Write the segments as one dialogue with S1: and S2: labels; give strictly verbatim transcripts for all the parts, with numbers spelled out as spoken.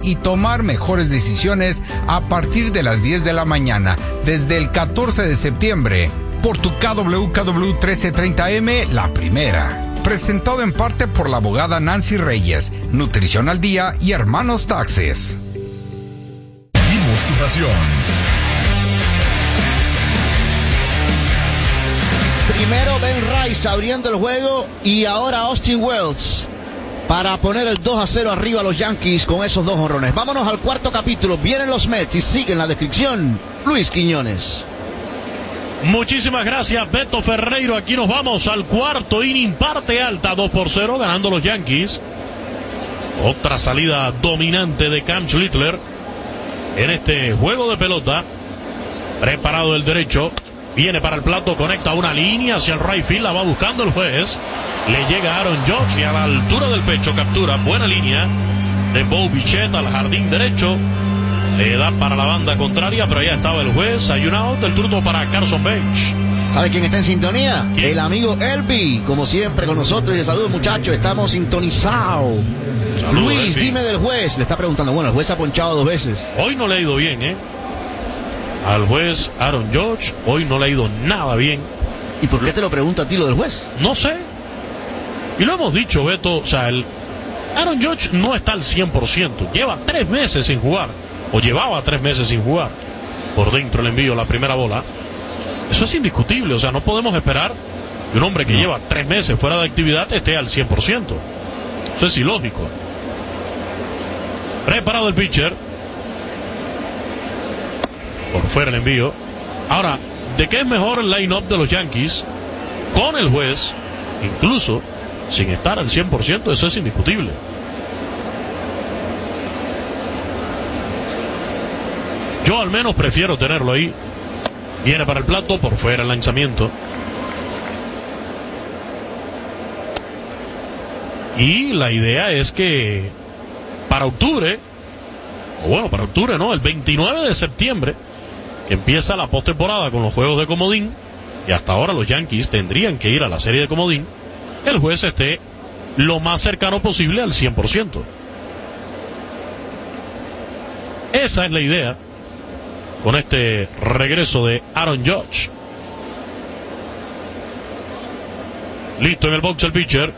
S1: y tomar mejores decisiones a partir de las diez de la mañana, desde el catorce de septiembre, por tu K W K W trece treinta M, La Primera. Presentado en parte por la abogada Nancy Reyes, Nutrición al Día y Hermanos Taxes.
S2: Vivimos tu pasión.
S3: Primero Ben Rice abriendo el juego y ahora Austin Wells para poner el dos a cero arriba a los Yankees con esos dos jonrones. Vámonos al cuarto capítulo. Vienen los Mets y sigue en la descripción Luis Quiñones.
S4: Muchísimas gracias, Beto Ferreiro. Aquí nos vamos al cuarto inning, parte alta, dos por cero, ganando los Yankees. Otra salida dominante de Cam Schlittler en este juego de pelota. Preparado el derecho, viene para el plato, conecta una línea hacia el right field, la va buscando el juez. Le llega Aaron Judge y a la altura del pecho captura. Buena línea de Bo Bichette al jardín derecho. Le da para la banda contraria, pero ya estaba el juez. Hay un out, el turno para Carson Bench.
S3: ¿Sabe quién está en sintonía?
S4: ¿Quién?
S3: El amigo Elby, como siempre con nosotros. Y saludos, muchachos, estamos sintonizados.
S4: Saludos,
S3: Luis,
S4: Elby.
S3: dime del juez. Le está preguntando, bueno, el juez ha ponchado dos veces.
S4: Hoy no le ha ido bien, ¿eh? Al juez Aaron Judge, hoy no le ha ido nada bien.
S3: ¿Y por qué te lo pregunta a ti lo del juez?
S4: No sé. Y lo hemos dicho, Beto, o sea, el Aaron Judge no está al cien por ciento. Lleva tres meses sin jugar. O llevaba tres meses sin jugar. Por dentro el envío, la primera bola. Eso es indiscutible. O sea, no podemos esperar que un hombre que no. lleva tres meses fuera de actividad esté al cien por ciento. Eso es ilógico. Preparado el pitcher. Por fuera el envío. Ahora, ¿de qué es mejor el line-up de los Yankees? Con el juez, incluso sin estar al cien por ciento, eso es indiscutible. Yo al menos prefiero tenerlo ahí. Viene para el plato, por fuera el lanzamiento. Y la idea es que para octubre, o bueno, para octubre no, el veintinueve de septiembre, que empieza la postemporada con los juegos de comodín, y hasta ahora los Yankees tendrían que ir a la serie de comodín, el juez esté lo más cercano posible al cien por ciento. Esa es la idea con este regreso de Aaron Judge. Listo en el box el pitcher.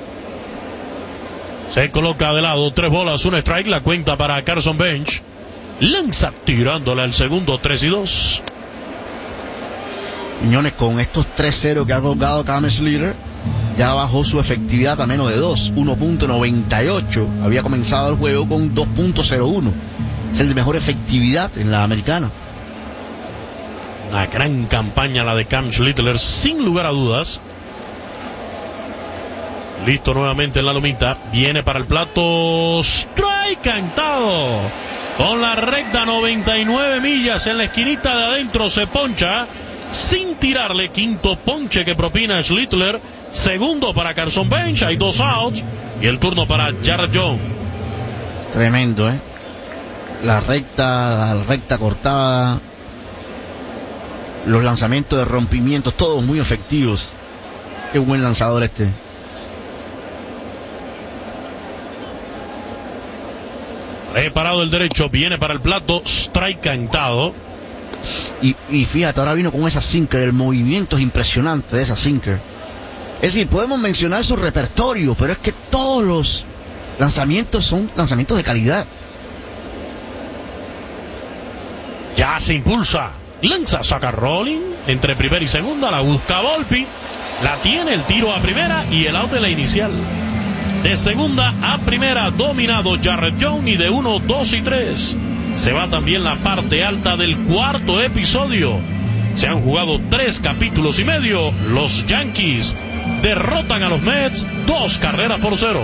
S4: Se coloca de lado, tres bolas, un strike, la cuenta para Carson Bench. Lanza tirándole al segundo, tres y dos.
S3: Quiñones, con estos tres cero que ha colgado Cam Schlittler, ya bajó su efectividad a menos de dos, uno punto noventa y ocho. Había comenzado el juego con dos punto cero uno. Es el de mejor efectividad en la americana.
S4: Una gran campaña la de Cam Schlittler, sin lugar a dudas. Listo nuevamente en la lomita. Viene para el plato. Strike cantado. Con la recta, noventa y nueve millas en la esquinita de adentro. Se poncha sin tirarle. Quinto ponche que propina Schlittler. Segundo para Carson Bench. Hay dos outs. Y el turno para Jared Jones.
S3: Tremendo, ¿eh? La recta, la recta cortada, los lanzamientos de rompimientos, todos muy efectivos. Qué buen lanzador este.
S4: Preparado el derecho, viene para el plato, strike cantado.
S3: Y, y fíjate, ahora vino con esa sinker, el movimiento es impresionante de esa sinker. Es decir, podemos mencionar su repertorio, pero es que todos los lanzamientos son lanzamientos de calidad.
S4: Ya se impulsa, lanza, saca rolling, entre primera y segunda, la busca Volpi, la tiene, el tiro a primera y el out de la inicial. De segunda a primera, dominado Jared Jones, y de uno, dos y tres. Se va también la parte alta del cuarto episodio. Se han jugado tres capítulos y medio. Los Yankees derrotan a los Mets dos carreras por cero.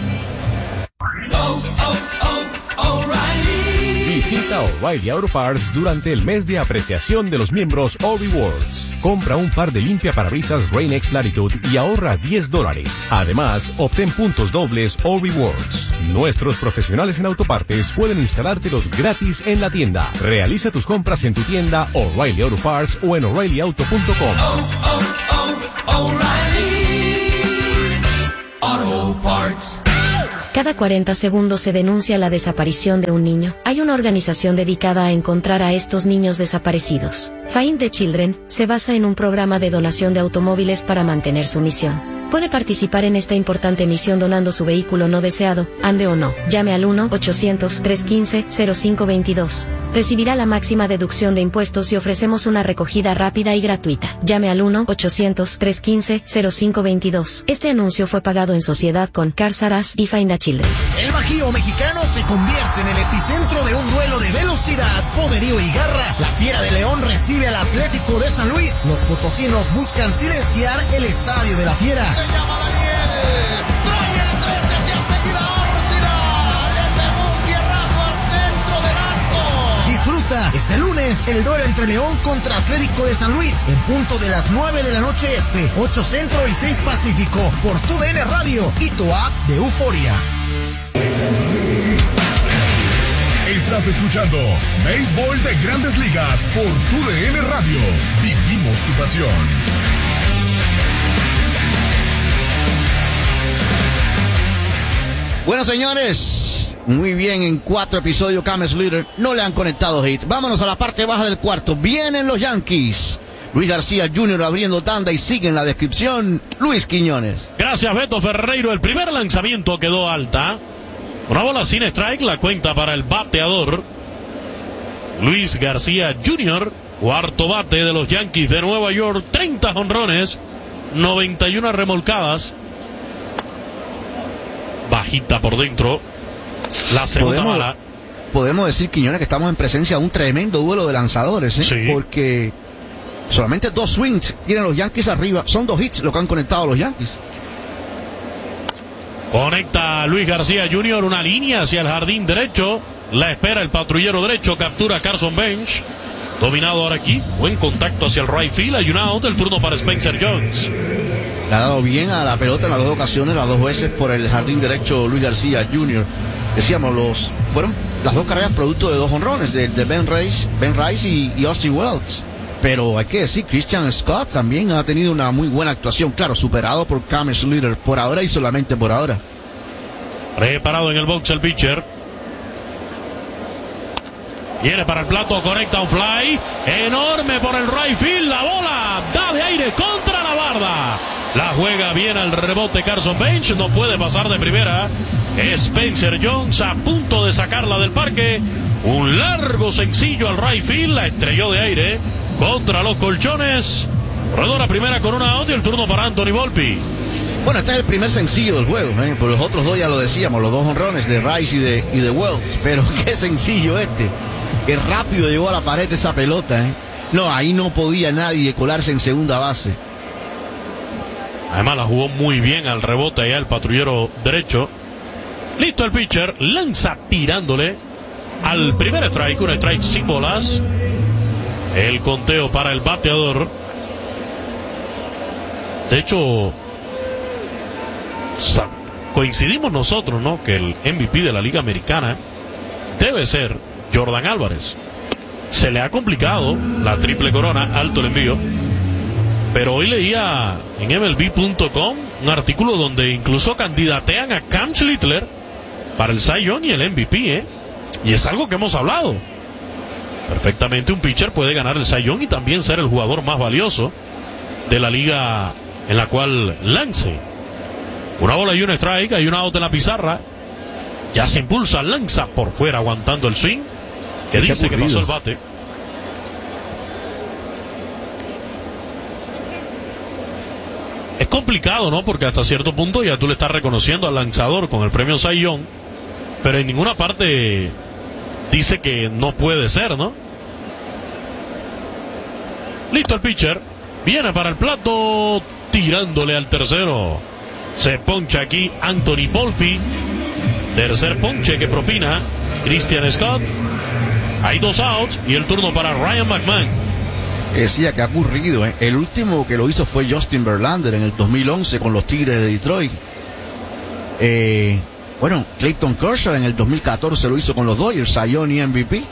S2: Oh, oh, oh, O'Reilly. Visita O'Reilly Auto Parts durante el mes de apreciación de los miembros O Rewards. Compra un par de limpiaparabrisas Rain-X Latitude y ahorra diez dólares. Además, obtén puntos dobles O Rewards. Nuestros profesionales en autopartes pueden instalártelos gratis en la tienda. Realiza tus compras en tu tienda O'Reilly Auto Parts o en O'Reilly Auto punto com.
S5: Oh, oh, oh, O'Reilly Auto Parts. Cada cuarenta segundos se denuncia la desaparición de un niño. Hay una organización dedicada a encontrar a estos niños desaparecidos. Find the Children se basa en un programa de donación de automóviles para mantener su misión. Puede participar en esta importante misión donando su vehículo no deseado, ande o no. Llame al uno ochocientos, trescientos quince, cero cinco veintidós. Recibirá la máxima deducción de impuestos y ofrecemos una recogida rápida y gratuita. Llame al uno ochocientos, trescientos quince, cero cinco veintidós. Este anuncio fue pagado en sociedad con Cars R Us y Find a Children.
S6: El Bajío mexicano se convierte en el epicentro de un duelo de velocidad, poderío y garra. La Fiera de León recibe al Atlético de San Luis. Los potosinos buscan silenciar el estadio de la Fiera.
S3: Se llama Daniel, trae el trece hacia el apellida Orcina, le pegó un tierrazo al centro del arco.
S6: Disfruta este lunes el duelo entre León contra Atlético de San Luis en punto de las nueve de la noche este, ocho centro y seis pacífico por tu D N Radio y tu app de Euforia.
S7: Estás escuchando Béisbol de Grandes Ligas por tu D N Radio. Vivimos tu pasión.
S3: Bueno, señores, muy bien, en cuatro episodios Cam Slater no le han conectado hit. Vámonos a la parte baja del cuarto. Vienen los Yankees. Luis García junior abriendo tanda y sigue en la descripción Luis Quiñones.
S4: Gracias, Beto Ferreiro. El primer lanzamiento quedó alta. Una bola sin strike, la cuenta para el bateador Luis García junior Cuarto bate de los Yankees de Nueva York. treinta jonrones, noventa y una remolcadas. Bajita por dentro. La segunda
S3: podemos,
S4: bala.
S3: Podemos decir, Quiñones, que estamos en presencia de un tremendo duelo de lanzadores, ¿eh?
S4: Sí.
S3: Porque solamente dos swings tienen los Yankees arriba. Son dos hits lo que han conectado los Yankees.
S4: Conecta Luis García junior Una línea hacia el jardín derecho. La espera el patrullero derecho. Captura Carson Bench. Dominado ahora aquí. Buen contacto hacia el right field. Hay un out. El turno para Spencer Jones.
S3: Le ha dado bien a la pelota en las dos ocasiones, las dos veces por el jardín derecho Luis García junior Decíamos, los fueron las dos carreras producto de dos jonrones, de, de Ben Rice, Ben Rice y, y Austin Wells. Pero hay que decir, Christian Scott también ha tenido una muy buena actuación. Claro, superado por Cam Slater por ahora y solamente por ahora.
S4: Preparado en el box el pitcher. Viene para el plato, conecta un fly enorme por el right field. La bola da de aire contra la barda. La juega bien al rebote Carson Bench. No puede pasar de primera. Spencer Jones a punto de sacarla del parque. Un largo sencillo al right field. La estrelló de aire contra los colchones. Rodó la primera con una out y el turno para Anthony Volpi.
S3: Bueno, este es el primer sencillo del juego, ¿eh? Por los otros dos ya lo decíamos, los dos jonrones de Rice y de, y de Wells. Pero qué sencillo este. Qué rápido llegó a la pared esa pelota, ¿eh? No, ahí no podía nadie colarse en segunda base.
S4: Además la jugó muy bien al rebote allá el patrullero derecho. Listo el pitcher, lanza tirándole al primer strike, un strike sin bolas. El conteo para el bateador. De hecho, coincidimos nosotros, ¿no? Que el M V P de la Liga Americana debe ser Jordan Álvarez. Se le ha complicado la triple corona, alto el envío. Pero hoy leía en M L B punto com un artículo donde incluso candidatean a Cam Schlittler para el Cy Young y el M V P, ¿eh? Y es algo que hemos hablado. Perfectamente un pitcher puede ganar el Cy Young y también ser el jugador más valioso de la liga en la cual lance. Una bola y un strike, hay un out en la pizarra. Ya se impulsa, lanza por fuera aguantando el swing. Que dice que pasó el bate. Es complicado, ¿no? Porque hasta cierto punto ya tú le estás reconociendo al lanzador con el premio Cy Young, pero en ninguna parte dice que no puede ser, ¿no? Listo el pitcher. Viene para el plato, tirándole al tercero. Se poncha aquí Anthony Volpi. Tercer ponche que propina Christian Scott. Hay dos outs y el turno para Ryan McMahon.
S3: Decía que ha ocurrido, ¿eh? El último que lo hizo fue Justin Verlander en el dos mil once con los Tigres de Detroit. Eh, bueno, Clayton Kershaw en el dos mil catorce lo hizo con los Dodgers, Cy Young y M V P.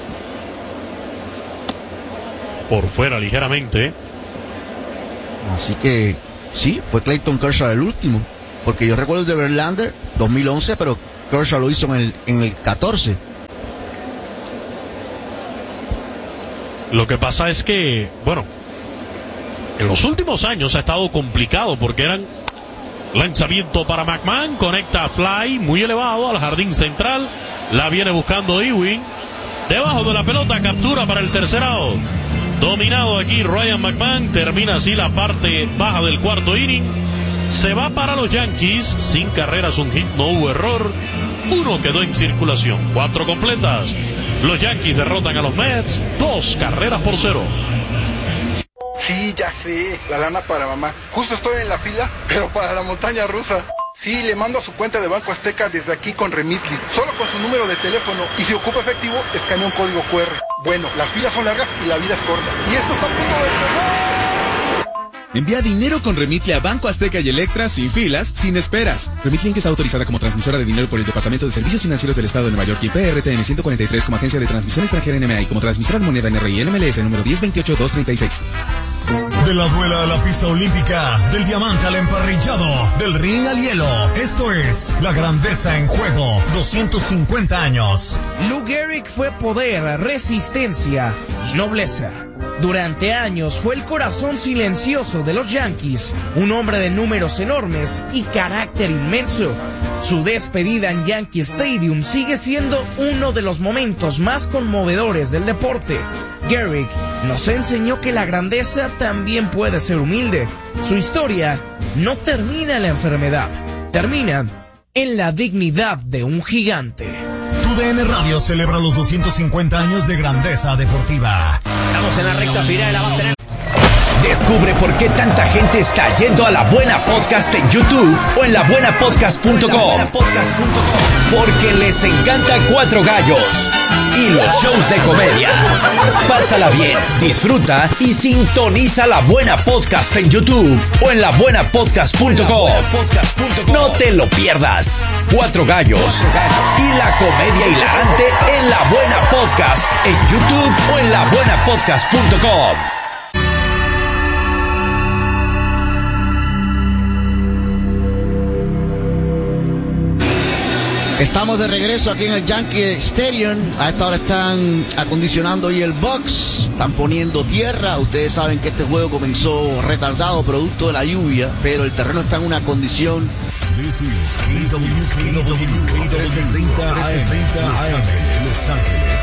S4: Por fuera ligeramente.
S3: Así que sí, fue Clayton Kershaw el último. porque yo recuerdo el de Verlander, dos mil once, pero Kershaw lo hizo en el, en el catorce.
S4: Lo que pasa es que, bueno, en los últimos años ha estado complicado porque eran lanzamiento para McMahon, conecta fly muy elevado al jardín central, la viene buscando Ewing, debajo de la pelota, captura para el tercer out. Dominado aquí Ryan McMahon, termina así la parte baja del cuarto inning. Se va para los Yankees, sin carreras, un hit, no hubo error. Uno quedó en circulación, cuatro completas. Los Yankees derrotan a los Mets, dos carreras por cero.
S8: Sí, ya sé, la lana para mamá. Justo estoy en la fila, pero para la montaña rusa. Sí, le mando a su cuenta de Banco Azteca desde aquí con Remitly, solo con su número de teléfono, y si ocupa efectivo, escanea un código cu erre. Bueno, las filas son largas y la vida es corta. Y esto está a punto de...
S9: Envía dinero con Remitly a Banco Azteca y Electra sin filas, sin esperas. Remitly que está autorizada como transmisora de dinero por el Departamento de Servicios Financieros del Estado de Nueva York y P R T N ciento cuarenta y tres como agencia de transmisión extranjera N M A y como transmisora de moneda N R I N M L S número diez veintiocho dos treinta y seis.
S6: De la duela a la pista olímpica, del diamante al emparrillado, del ring al hielo. Esto es La Grandeza en Juego, doscientos cincuenta años.
S10: Lou Gehrig fue poder, resistencia y nobleza. Durante años fue el corazón silencioso de los Yankees, un hombre de números enormes y carácter inmenso. Su despedida en Yankee Stadium sigue siendo uno de los momentos más conmovedores del deporte. Gehrig nos enseñó que la grandeza también puede ser humilde. Su historia no termina en la enfermedad, termina en la dignidad de un gigante.
S6: Tu D N Radio celebra los doscientos cincuenta años de grandeza deportiva.
S10: Estamos en la recta final, la va a tener.
S11: Descubre por qué tanta gente está yendo a La Buena Podcast en YouTube o en la buena podcast punto com. Porque les encanta Cuatro Gallos y los shows de comedia. Pásala bien, disfruta y sintoniza La Buena Podcast en YouTube o en la buena podcast punto com. No te lo pierdas. Cuatro Gallos y la comedia hilarante en La Buena Podcast en YouTube o en la buena podcast punto com.
S3: Estamos de regreso aquí en el Yankee Stadium. A esta hora están acondicionando hoy el box, están poniendo tierra. Ustedes saben que este juego comenzó retardado producto de la lluvia, pero el terreno está en una condición.
S7: This is K W K W trescientos treinta A M, Los Ángeles.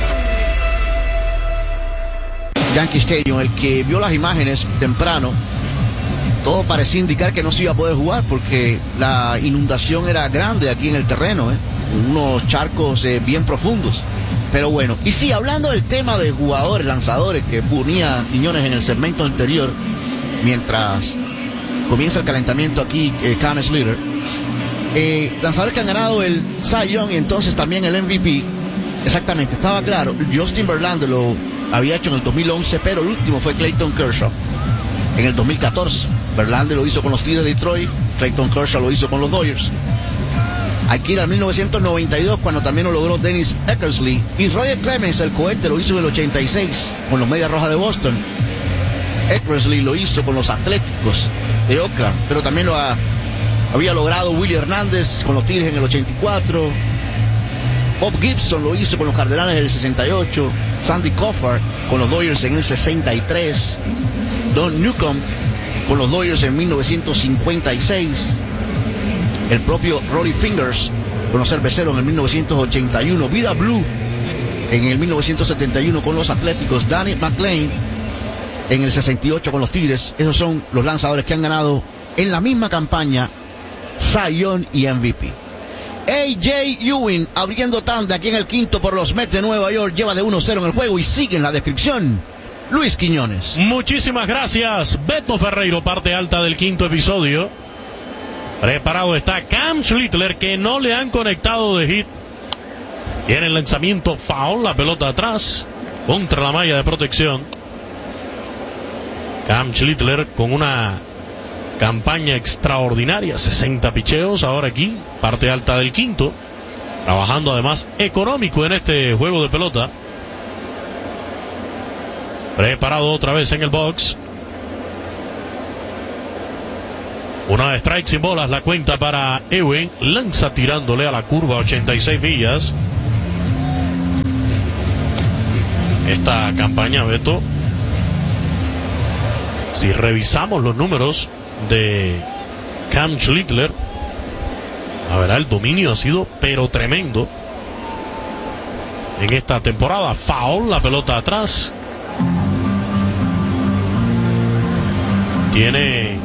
S3: Yankee Stadium, el que vio las imágenes temprano, todo parecía indicar que no se iba a poder jugar porque la inundación era grande aquí en el terreno, ¿eh? Unos charcos eh, bien profundos. Pero bueno, y sí, hablando del tema de jugadores, lanzadores que ponía Quiñones en el segmento anterior, mientras comienza el calentamiento aquí, eh, Cam Slater, eh, lanzadores que han ganado el Cy Young y entonces también el M V P. Exactamente, estaba claro, Justin Verlander lo había hecho en el dos mil once, pero el último fue Clayton Kershaw en el dos mil catorce. Verlander lo hizo con los Tigres de Detroit, Clayton Kershaw lo hizo con los Dodgers. Aquí era mil novecientos noventa y dos cuando también lo logró Dennis Eckersley, y Roger Clemens, el cohete, lo hizo en el ochenta y seis con los Medias Rojas de Boston. Eckersley lo hizo con los Atléticos de Oakland, pero también lo ha, había logrado Willie Hernández con los Tigres en el ochenta y cuatro. Bob Gibson lo hizo con los Cardenales en el sesenta y ocho, Sandy Koufax con los Dodgers en el sesenta y tres, Don Newcomb con los Dodgers en mil novecientos cincuenta y seis, el propio Rory Fingers con los Cerveceros en el mil novecientos ochenta y uno, Vida Blue en el mil novecientos setenta y uno con los Atléticos, Danny McLean en el sesenta y ocho con los Tigres. Esos son los lanzadores que han ganado en la misma campaña Cy Young y M V P. A J Ewing abriendo tanda aquí en el quinto por los Mets de Nueva York, lleva de uno cero en el juego y sigue en la descripción Luis Quiñones.
S4: Muchísimas gracias, Beto Ferreiro, parte alta del quinto episodio. Preparado está Cam Schlittler, que no le han conectado de hit. Tiene el lanzamiento foul, la pelota atrás, contra la malla de protección. Cam Schlittler con una campaña extraordinaria, sesenta picheos ahora aquí, parte alta del quinto, trabajando además económico en este juego de pelota. Preparado otra vez en el box. Una de strike sin bolas, la cuenta para Ewing. Lanza tirándole a la curva, ochenta y seis millas. Esta campaña, Beto, si revisamos los números de Cam Schlittler, la verdad el dominio ha sido pero tremendo en esta temporada. Foul, la pelota atrás. Tiene,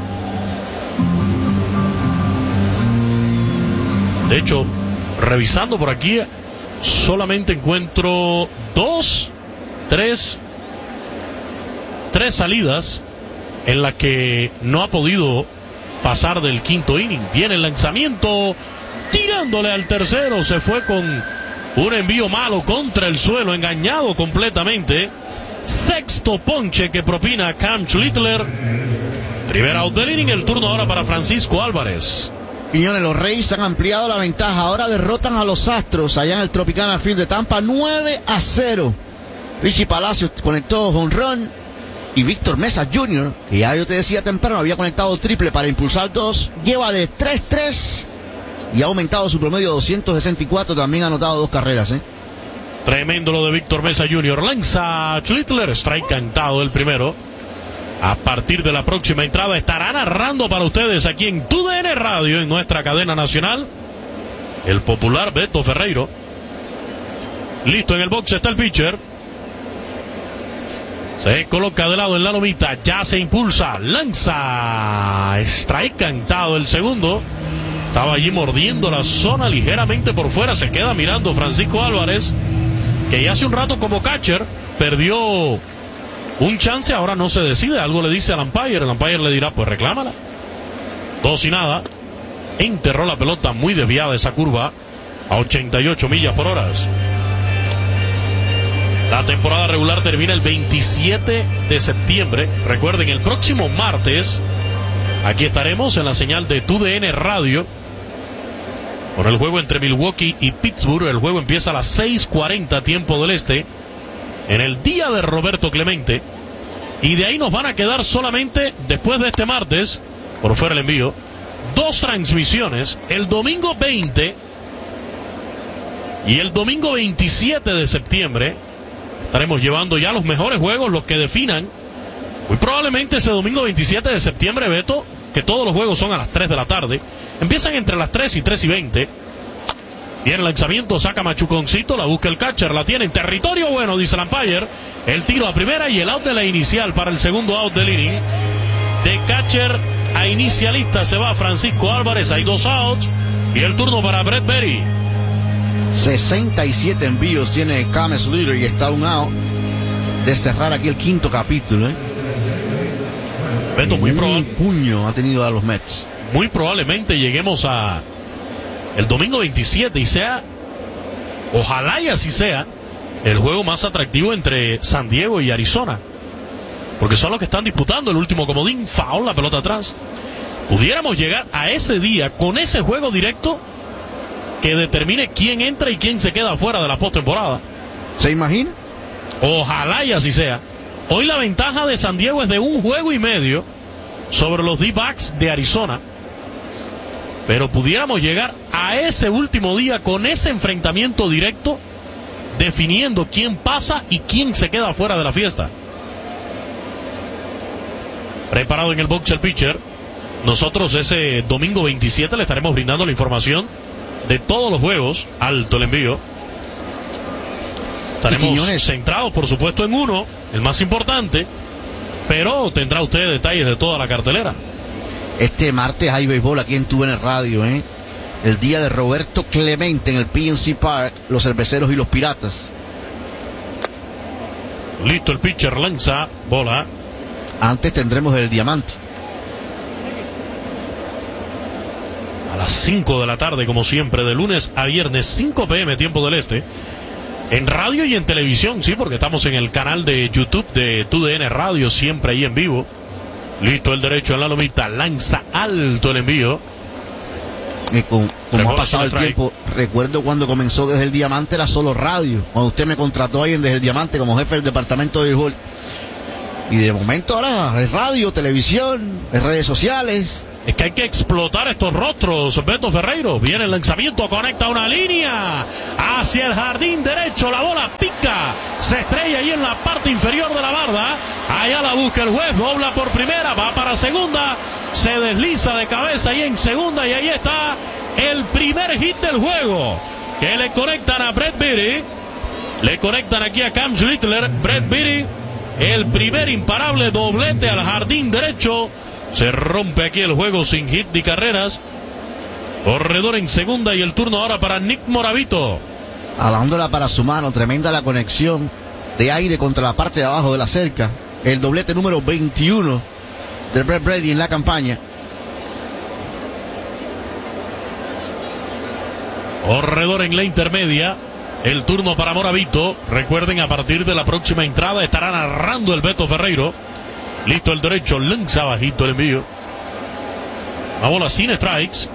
S4: de hecho, revisando por aquí, solamente encuentro dos, tres, tres salidas en las que no ha podido pasar del quinto inning. Viene el lanzamiento, tirándole al tercero, se fue con un envío malo contra el suelo, engañado completamente. Sexto ponche que propina Cam Schlittler. Primera out del inning, el turno ahora para Francisco Álvarez.
S3: Quiñones, los Reyes han ampliado la ventaja, ahora derrotan a los Astros allá en el Tropicana Field de Tampa, nueve a cero. Richie Palacios conectó home run y Víctor Mesa junior, que ya yo te decía temprano, había conectado triple para impulsar dos, lleva de tres tres y ha aumentado su promedio a doscientos sesenta y cuatro, también ha anotado dos carreras, ¿eh?
S4: Tremendo lo de Víctor Mesa junior Lanza Schlittler, strike cantado el primero. A partir de la próxima entrada estará narrando para ustedes aquí en T U D N Radio, en nuestra cadena nacional, el popular Beto Ferreiro. Listo, en el box está el pitcher. Se coloca de lado en la lomita, ya se impulsa, lanza, strike cantado el segundo. Estaba allí mordiendo la zona ligeramente por fuera, se queda mirando Francisco Álvarez, que ya hace un rato como catcher perdió un chance, ahora no se decide, algo le dice al umpire, el umpire le dirá, pues reclámala. Dos y nada, enterró la pelota muy desviada esa curva a ochenta y ocho millas por hora. La temporada regular termina el veintisiete de septiembre. Recuerden, el próximo martes aquí estaremos en la señal de T U D N Radio con el juego entre Milwaukee y Pittsburgh. El juego empieza a las seis cuarenta tiempo del este, en el día de Roberto Clemente, y de ahí nos van a quedar solamente, después de este martes, por fuera el envío, dos transmisiones, el domingo veinte y el domingo veintisiete de septiembre. Estaremos llevando ya los mejores juegos, los que definan, muy probablemente ese domingo veintisiete de septiembre, Beto, que todos los juegos son a las tres de la tarde, empiezan entre las tres y tres y veinte. Viene el lanzamiento, saca Machuconcito, la busca el catcher, la tiene en territorio bueno, dice el umpire. El tiro a primera y el out de la inicial para el segundo out del inning. De catcher a inicialista se va Francisco Álvarez, hay dos outs y el turno para Brett Berry.
S3: sesenta y siete envíos tiene Cam Schlittler y está un out de cerrar aquí el quinto capítulo, ¿eh?
S4: Beto, muy
S3: un puño ha tenido a los Mets.
S4: Muy probablemente lleguemos a el domingo veintisiete y sea, ojalá y así sea, el juego más atractivo entre San Diego y Arizona, porque son los que están disputando el último comodín. Foul, la pelota atrás. Pudiéramos llegar a ese día con ese juego directo que determine quién entra y quién se queda fuera de la postemporada.
S3: ¿Se imagina?
S4: Ojalá y así sea. Hoy la ventaja de San Diego es de un juego y medio sobre los D-backs de Arizona, pero pudiéramos llegar a ese último día con ese enfrentamiento directo, definiendo quién pasa y quién se queda fuera de la fiesta. Preparado en el box el pitcher. Nosotros ese domingo veintisiete le estaremos brindando la información de todos los juegos. Alto el envío. Estaremos centrados, por supuesto, en uno, el más importante, pero tendrá usted detalles de toda la cartelera.
S3: Este martes hay béisbol aquí en T U D N Radio, ¿eh? El día de Roberto Clemente en el P N C Park, los Cerveceros y los Piratas.
S4: Listo el pitcher, lanza, bola.
S3: Antes tendremos el Diamante.
S4: A las cinco de la tarde, como siempre, de lunes a viernes, cinco p m tiempo del este. En radio y en televisión, sí, porque estamos en el canal de YouTube de T U D N Radio, siempre ahí en vivo. Listo el derecho en la lomita, lanza alto el envío.
S3: Y con, como ha pasado el tiempo, recuerdo cuando comenzó Desde el Diamante era solo radio. Cuando usted me contrató ahí en Desde el Diamante como jefe del departamento de béisbol. Y de momento ahora es radio, televisión, es redes sociales.
S4: Es que hay que explotar estos rostros. Beto Ferreiro, viene el lanzamiento, conecta una línea hacia el jardín derecho, la bola pica, se estrella ahí en la parte inferior de la barda. Allá la busca el juez, dobla por primera, va para segunda, se desliza de cabeza ahí en segunda, y ahí está el primer hit del juego, que le conectan a Brett Beatty, le conectan aquí a Cam Schlittler. Brett Beatty, el primer imparable doblete al jardín derecho. Se rompe aquí el juego sin hit ni carreras. Corredor en segunda, y el turno ahora para Nick Moravito.
S3: Alándola para su mano, tremenda la conexión de aire contra la parte de abajo de la cerca. El doblete número veintiuno de Brett Beatty en la campaña.
S4: Corredor en la intermedia. El turno para Moravito. Recuerden, a partir de la próxima entrada estará narrando el Beto Ferreiro. Listo el derecho, lanza bajito el envío. La bola sin strikes.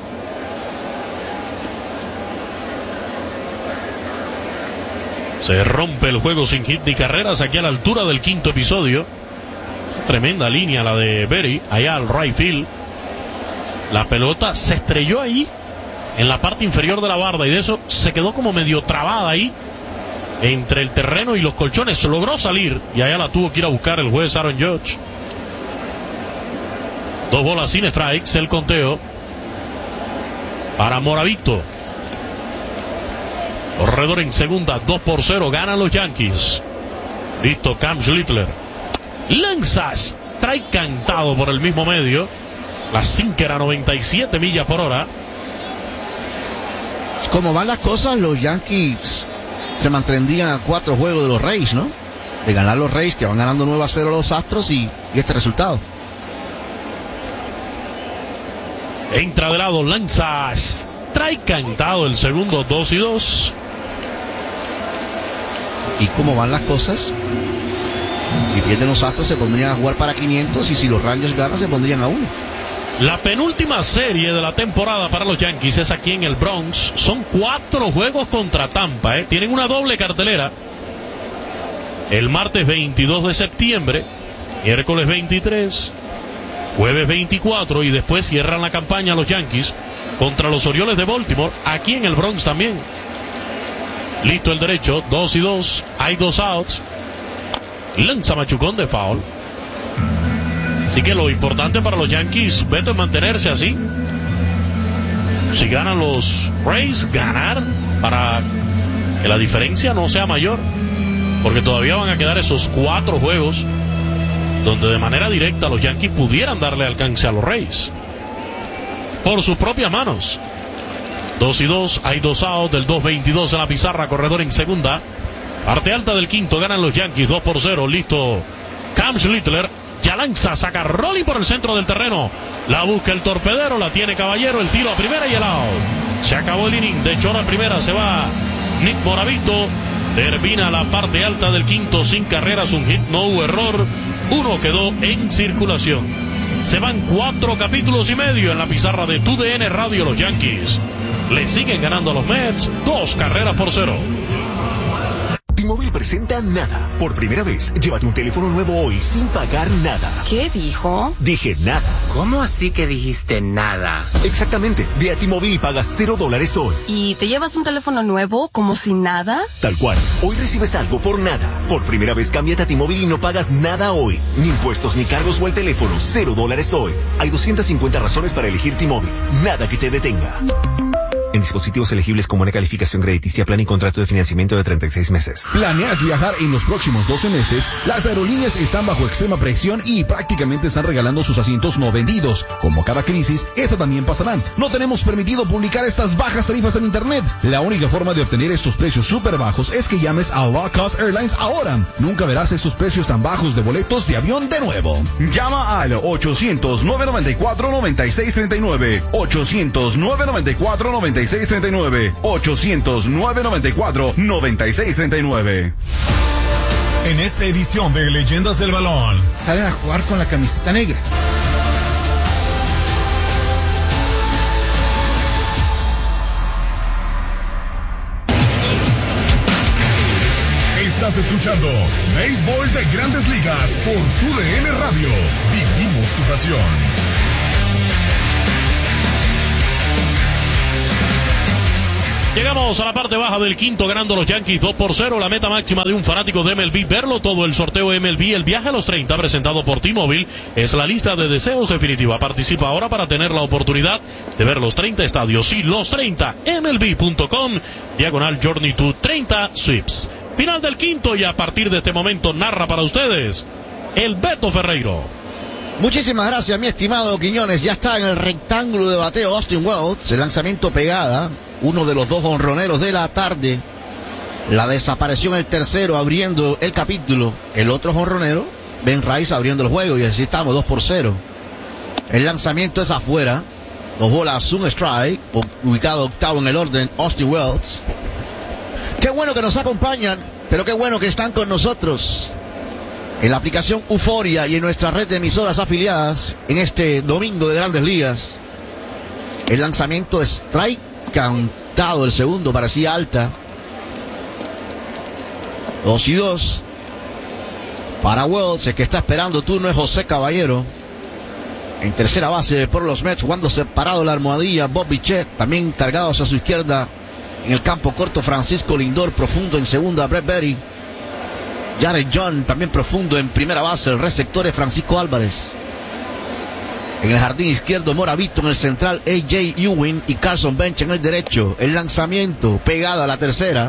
S4: Se rompe el juego sin hit ni carreras aquí a la altura del quinto episodio. Tremenda línea la de Beatty, allá al right field. La pelota se estrelló ahí en la parte inferior de la barda, y de eso se quedó como medio trabada ahí entre el terreno y los colchones. Logró salir, y allá la tuvo que ir a buscar el juez Aaron Judge. Dos bolas sin strikes, el conteo para Moravito. Corredor en segunda, dos por cero, ganan los Yankees. Listo Cam Schlittler. Lanza strike cantado por el mismo medio. La sinker a noventa y siete millas por hora.
S3: Como van las cosas, los Yankees se mantendrían a cuatro juegos de los Rays, ¿no? De ganar los Rays, que van ganando nueve a cero los Astros, y, y este resultado.
S4: Entra de lado, lanza strike cantado, el segundo, dos y dos.
S3: ¿Y cómo van las cosas? Si pierden los Astros, se pondrían a jugar para quinientos, y si los Rangers ganan, se pondrían a uno.
S4: La penúltima serie de la temporada para los Yankees es aquí en el Bronx. Son cuatro juegos contra Tampa, ¿eh? Tienen una doble cartelera. El martes veintidós de septiembre, miércoles veintitrés, jueves veinticuatro, y después cierran la campaña los Yankees contra los Orioles de Baltimore, aquí en el Bronx también. Listo el derecho, dos y dos, hay dos outs. Lanza machucón de foul. Así que lo importante para los Yankees, Beto, es mantenerse así. Si ganan los Rays, ganar para que la diferencia no sea mayor, porque todavía van a quedar esos cuatro juegos donde de manera directa los Yankees pudieran darle alcance a los Rays por sus propias manos. Dos y dos, hay dos outs, del dos veintidós en la pizarra, corredor en segunda. Parte alta del quinto, ganan los Yankees dos por cero. Listo Cam Schlittler, ya lanza, saca Rolling por el centro del terreno. La busca el torpedero, la tiene Caballero, el tiro a primera y el out. Se acabó el inning, de chora a primera, se va Nick Moravito. Termina la parte alta del quinto sin carreras, un hit, no hubo error. Uno quedó en circulación. Se van cuatro capítulos y medio en la pizarra de Tu D N Radio. Los Yankees le siguen ganando a los Mets, dos carreras por cero.
S12: T-Mobile presenta Nada. Por primera vez, llévate un teléfono nuevo hoy sin pagar nada.
S13: ¿Qué dijo?
S12: Dije nada.
S13: ¿Cómo así que dijiste nada?
S12: Exactamente. Ve a T-Mobile y pagas cero dólares hoy.
S13: ¿Y te llevas un teléfono nuevo como si nada?
S12: Tal cual. Hoy recibes algo por nada. Por primera vez, cámbiate a T-Mobile y no pagas nada hoy. Ni impuestos, ni cargos o el teléfono. Cero dólares hoy. Hay doscientas cincuenta razones para elegir T-Mobile. Nada que te detenga. En dispositivos elegibles con buena calificación crediticia, plan y contrato de financiamiento de treinta y seis meses.
S14: ¿Planeas viajar en los próximos doce meses? Las aerolíneas están bajo extrema presión y prácticamente están regalando sus asientos no vendidos. Como cada crisis, esa también pasará. No tenemos permitido publicar estas bajas tarifas en internet. La única forma de obtener estos precios súper bajos es que llames a Low Cost Airlines ahora. Nunca verás estos precios tan bajos de boletos de avión de nuevo.
S15: Llama al ochocientos, nueve noventa y cuatro, noventa y seis treinta y nueve. ochocientos, nueve noventa y cuatro, noventa y seis treinta y nueve. ochocientos, nueve noventa y cuatro, noventa y seis treinta y nueve.
S7: En esta edición de Leyendas del Balón,
S16: salen a jugar con la camiseta negra.
S7: Estás escuchando Béisbol de Grandes Ligas por Tu D N Radio. Vivimos tu pasión.
S4: Llegamos a la parte baja del quinto, ganando los Yankees dos por cero. La meta máxima de un fanático de M L B, verlo todo el sorteo M L B, el viaje a los treinta, presentado por T-Mobile, es la lista de deseos definitiva. Participa ahora para tener la oportunidad de ver los treinta estadios. Sí, los treinta, M L B punto com, diagonal Journey to treinta Sweeps. Final del quinto, y a partir de este momento narra para ustedes el Beto Ferreiro.
S3: Muchísimas gracias, mi estimado Quiñones. Ya está en el rectángulo de bateo Austin Wells. El lanzamiento pegada, uno de los dos jonroneros de la tarde. La desapareció en el tercero, abriendo el capítulo. El otro jonronero, Ben Rice, abriendo el juego. Y así estamos, dos por cero. El lanzamiento es afuera. Dos bolas, un strike. Ubicado octavo en el orden, Austin Wells. Qué bueno que nos acompañan, pero qué bueno que están con nosotros en la aplicación Euforia y en nuestra red de emisoras afiliadas en este domingo de Grandes Ligas. El lanzamiento strike cantado, el segundo parecía alta. Dos y dos. Para Wells, el que está esperando turno es José Caballero. En tercera base por los Mets, jugando separado la almohadilla, Bob Bichette, también cargados a su izquierda. En el campo corto, Francisco Lindor, profundo en segunda, Brett Berry. Jared John, también profundo en primera base. El receptor es Francisco Álvarez. En el jardín izquierdo, Moravito. En el central, A J Ewing y Carson Bench en el derecho. El lanzamiento, pegada a la tercera.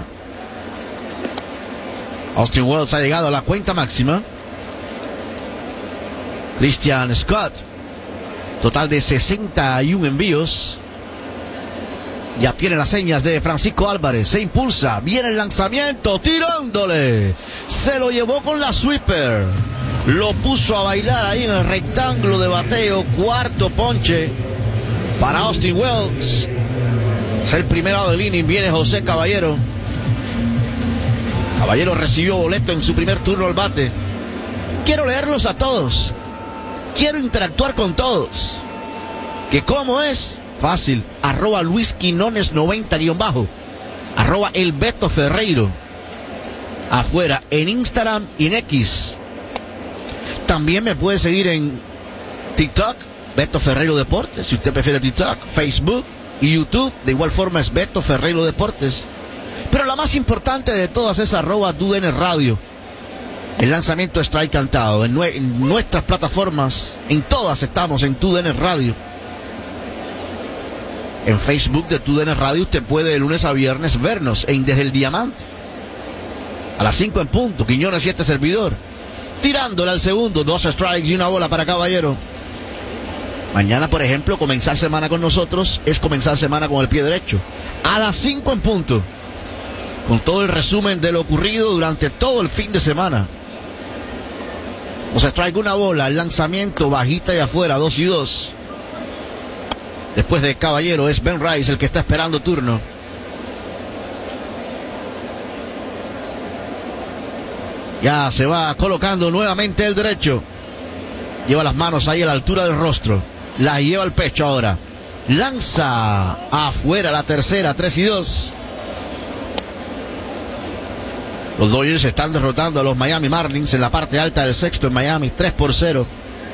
S3: Austin Wells ha llegado a la cuenta máxima. Christian Scott, total de sesenta y uno envíos. Ya tiene las señas de Francisco Álvarez. Se impulsa. Viene el lanzamiento. Tirándole. Se lo llevó con la sweeper. Lo puso a bailar ahí en el rectángulo de bateo. Cuarto ponche para Austin Wells. Es el primero del inning. Viene José Caballero. Caballero recibió boleto en su primer turno al bate. Quiero leerlos a todos. Quiero interactuar con todos. ¿Que cómo es? Fácil, arroba Luis Quinones noventa guión bajo, arroba el Beto Ferreiro, afuera, en Instagram y en X. También me puede seguir en TikTok, Beto Ferreiro Deportes, si usted prefiere TikTok, Facebook y YouTube, de igual forma es Beto Ferreiro Deportes. Pero la más importante de todas es arroba D U D N Radio. El lanzamiento strike cantado, en, nue- en nuestras plataformas, en todas estamos en D U D N Radio. En Facebook de D U D N Radio usted puede de lunes a viernes vernos en Desde el Diamante. A las cinco en punto, Quiñones y este servidor. Tirándole al segundo, dos strikes y una bola para Caballero. Mañana, por ejemplo, comenzar semana con nosotros es comenzar semana con el pie derecho. A las cinco en punto. Con todo el resumen de lo ocurrido durante todo el fin de semana. O sea, strike una bola, el lanzamiento bajita y afuera, dos y dos. Después de Caballero es Ben Rice el que está esperando turno. Ya se va colocando nuevamente el derecho. Lleva las manos ahí a la altura del rostro. La lleva al pecho ahora. Lanza afuera la tercera, tres y dos. Los Dodgers están derrotando a los Miami Marlins en la parte alta del sexto en Miami, tres por cero.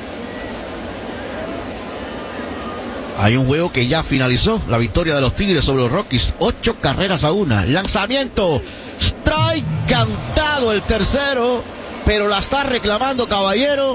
S3: Hay un juego que ya finalizó, la victoria de los Tigres sobre los Rockies, ocho carreras a una. Lanzamiento, strike cantado el tercero, pero la está reclamando Caballero.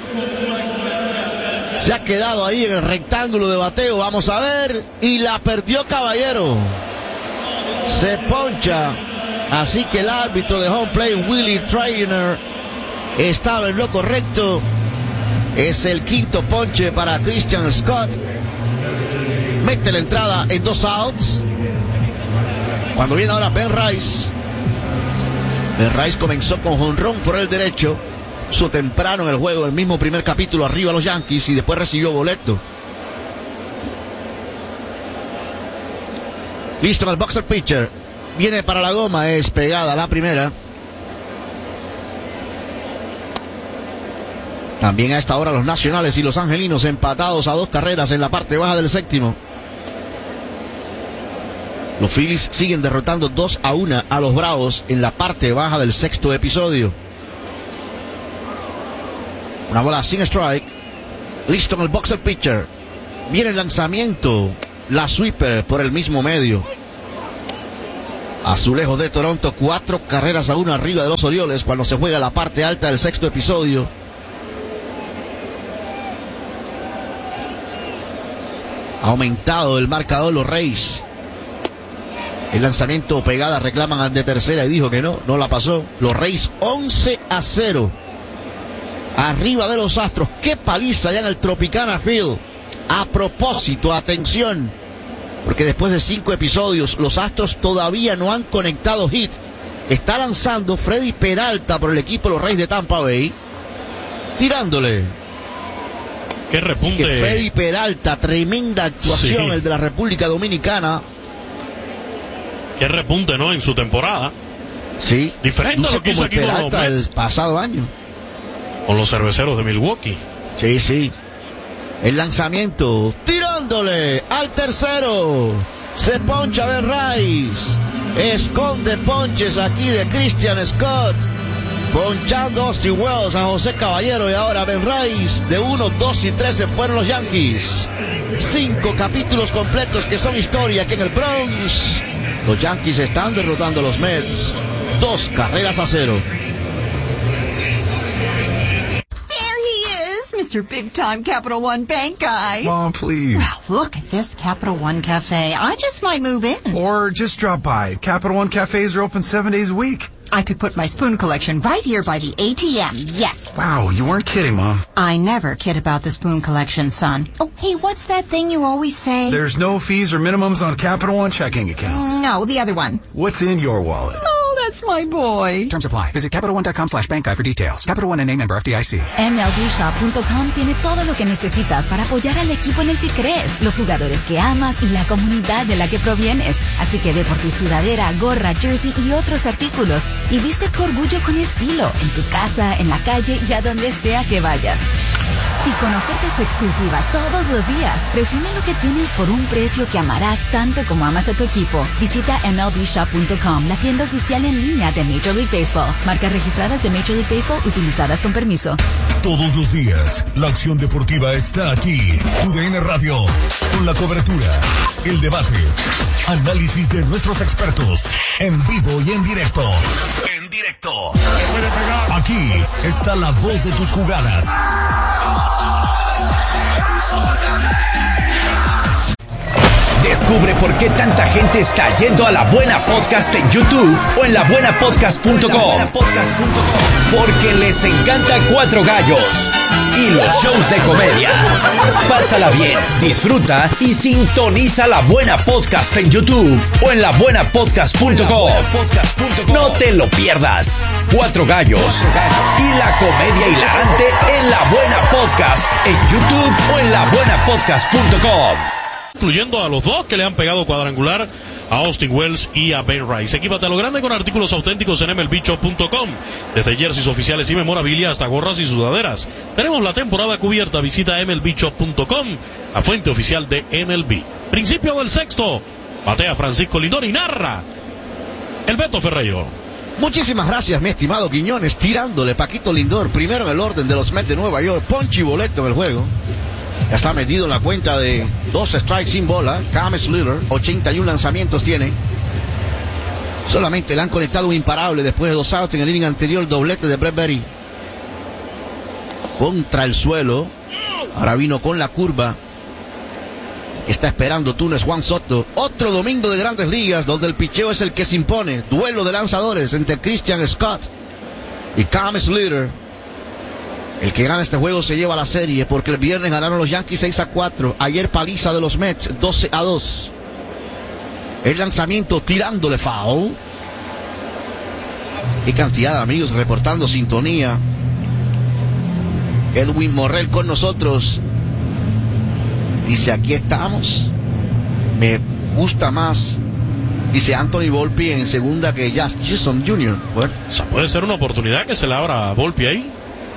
S3: Se ha quedado ahí en el rectángulo de bateo, vamos a ver, y la perdió Caballero. Se poncha, así que el árbitro de home play, Willie Trainer, estaba en lo correcto. Es el quinto ponche para Christian Scott. Mete la entrada en dos outs. Cuando viene ahora Ben Rice. Ben Rice comenzó con jonrón por el derecho. Puso temprano en el juego, el mismo primer capítulo, arriba a los Yankees, y después recibió boleto. Listo en el boxer pitcher. Viene para la goma, es pegada la primera. También a esta hora los nacionales y los angelinos empatados a dos carreras en la parte baja del séptimo. Los Phillies siguen derrotando dos a una a los Bravos en la parte baja del sexto episodio. Una bola sin strike. Listo en el boxer pitcher. Viene el lanzamiento. La sweeper por el mismo medio. Azulejos de Toronto, cuatro carreras a una arriba de los Orioles cuando se juega la parte alta del sexto episodio. Ha aumentado el marcador los Rays. El lanzamiento pegada, reclaman al de tercera y dijo que no, no la pasó. Los Rays once a cero. Arriba de los Astros. Qué paliza ya en el Tropicana Field. A propósito, atención, porque después de cinco episodios, los Astros todavía no han conectado hit. Está lanzando Freddy Peralta por el equipo de los Rays de Tampa Bay, tirándole.
S4: Qué repunte.
S3: Que Freddy Peralta, tremenda actuación, sí. El de la República Dominicana.
S4: Qué repunte, ¿no? En su temporada.
S3: Sí.
S4: Diferente a lo que hizo aquí con los Mets
S3: el pasado año.
S4: Con los Cerveceros de Milwaukee.
S3: Sí, sí. El lanzamiento, tirándole al tercero. Se poncha Ben Rice. Esconde ponches aquí de Christian Scott. Ponchando Austin Wells, a José Caballero y ahora Ben Rice. De uno, dos y tres se fueron los Yankees. Cinco capítulos completos que son historia aquí en el Bronx. Los Yankees están derrotando a los Mets. Dos carreras a cero.
S17: Mister Big Time Capital One Bank guy.
S18: Mom, please.
S17: Well, look at this Capital One Cafe. I just might move in.
S18: Or just drop by. Capital One Cafes are open seven days a week.
S17: I could put my spoon collection right here by the A T M. Yes.
S18: Wow, you weren't kidding, Mom.
S17: I never kid about the spoon collection, son. Oh, hey, what's that thing you always say?
S18: There's no fees or minimums on Capital One checking accounts.
S17: No, the other one.
S18: What's in your wallet?
S17: Oh, that's my boy.
S19: Terms apply. Visit CapitalOne.com slash bank guy for details. Capital One N A member F D I C.
S20: M L B Shop punto com tiene todo lo que necesitas para apoyar al equipo en el que crees, los jugadores que amas y la comunidad de la que provienes. Así que ve por tu sudadera, gorra, jersey y otros artículos y viste tu orgullo con estilo, en tu casa, en la calle y a donde sea que vayas. Y con ofertas exclusivas todos los días, recibe lo que tienes por un precio que amarás tanto como amas a tu equipo. Visita M L B Shop punto com, la tienda oficial en línea de Major League Baseball. Marcas registradas de Major League Baseball utilizadas con permiso.
S7: Todos los días, la acción deportiva está aquí. Tu D N Radio, con la cobertura, el debate, análisis de nuestros expertos, en vivo y en directo. En directo. Aquí está la voz de tus jugadas.
S11: Descubre por qué tanta gente está yendo a La Buena Podcast en YouTube o en la buena podcast punto com. Porque les encanta Cuatro Gallos y los shows de comedia. Pásala bien, disfruta y sintoniza La Buena Podcast en YouTube o en la buena podcast punto com. No te lo pierdas. Cuatro Gallos y la comedia hilarante en La Buena Podcast en YouTube o en la buena podcast punto com.
S4: Incluyendo a los dos que le han pegado cuadrangular a Austin Wells y a Ben Rice. Equípate a lo grande con artículos auténticos en M L B Shop punto com. Desde jerseys oficiales y memorabilia hasta gorras y sudaderas. Tenemos la temporada cubierta. Visita M L B Shop punto com, la fuente oficial de M L B. Principio del sexto. Batea Francisco Lindor y narra el Beto Ferreiro.
S3: Muchísimas gracias, mi estimado Quiñones. Tirándole Paquito Lindor, primero en el orden de los Mets de Nueva York. Ponchi boleto en el juego. Ya está metido en la cuenta de dos strikes sin bola. James Lillard, ochenta y uno lanzamientos tiene. Solamente le han conectado un imparable después de dos outs en el inning anterior, el doblete de Brett Berry. Contra el suelo. Ahora vino con la curva. Está esperando Túnez Juan Soto. Otro domingo de Grandes Ligas donde el picheo es el que se impone. Duelo de lanzadores entre Christian Scott y James Lillard. El que gana este juego se lleva la serie, porque el viernes ganaron los Yankees seis a cuatro. Ayer paliza de los Mets doce a dos. El lanzamiento tirándole foul. Qué cantidad de amigos reportando sintonía. Edwin Morrell con nosotros. Dice, aquí estamos. Me gusta más, dice Anthony Volpi en segunda, que Jazz Chisholm junior Bueno,
S4: o sea, puede ser una oportunidad que se le abra a Volpi ahí.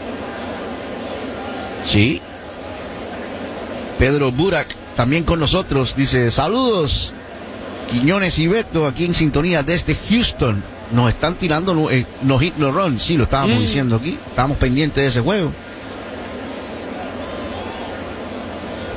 S3: Sí. Pedro Burak también con nosotros. Dice, saludos Quiñones y Beto, aquí en sintonía desde Houston. Nos están tirando eh, no hit no run. Sí, lo estábamos mm. diciendo aquí. Estábamos pendientes de ese juego.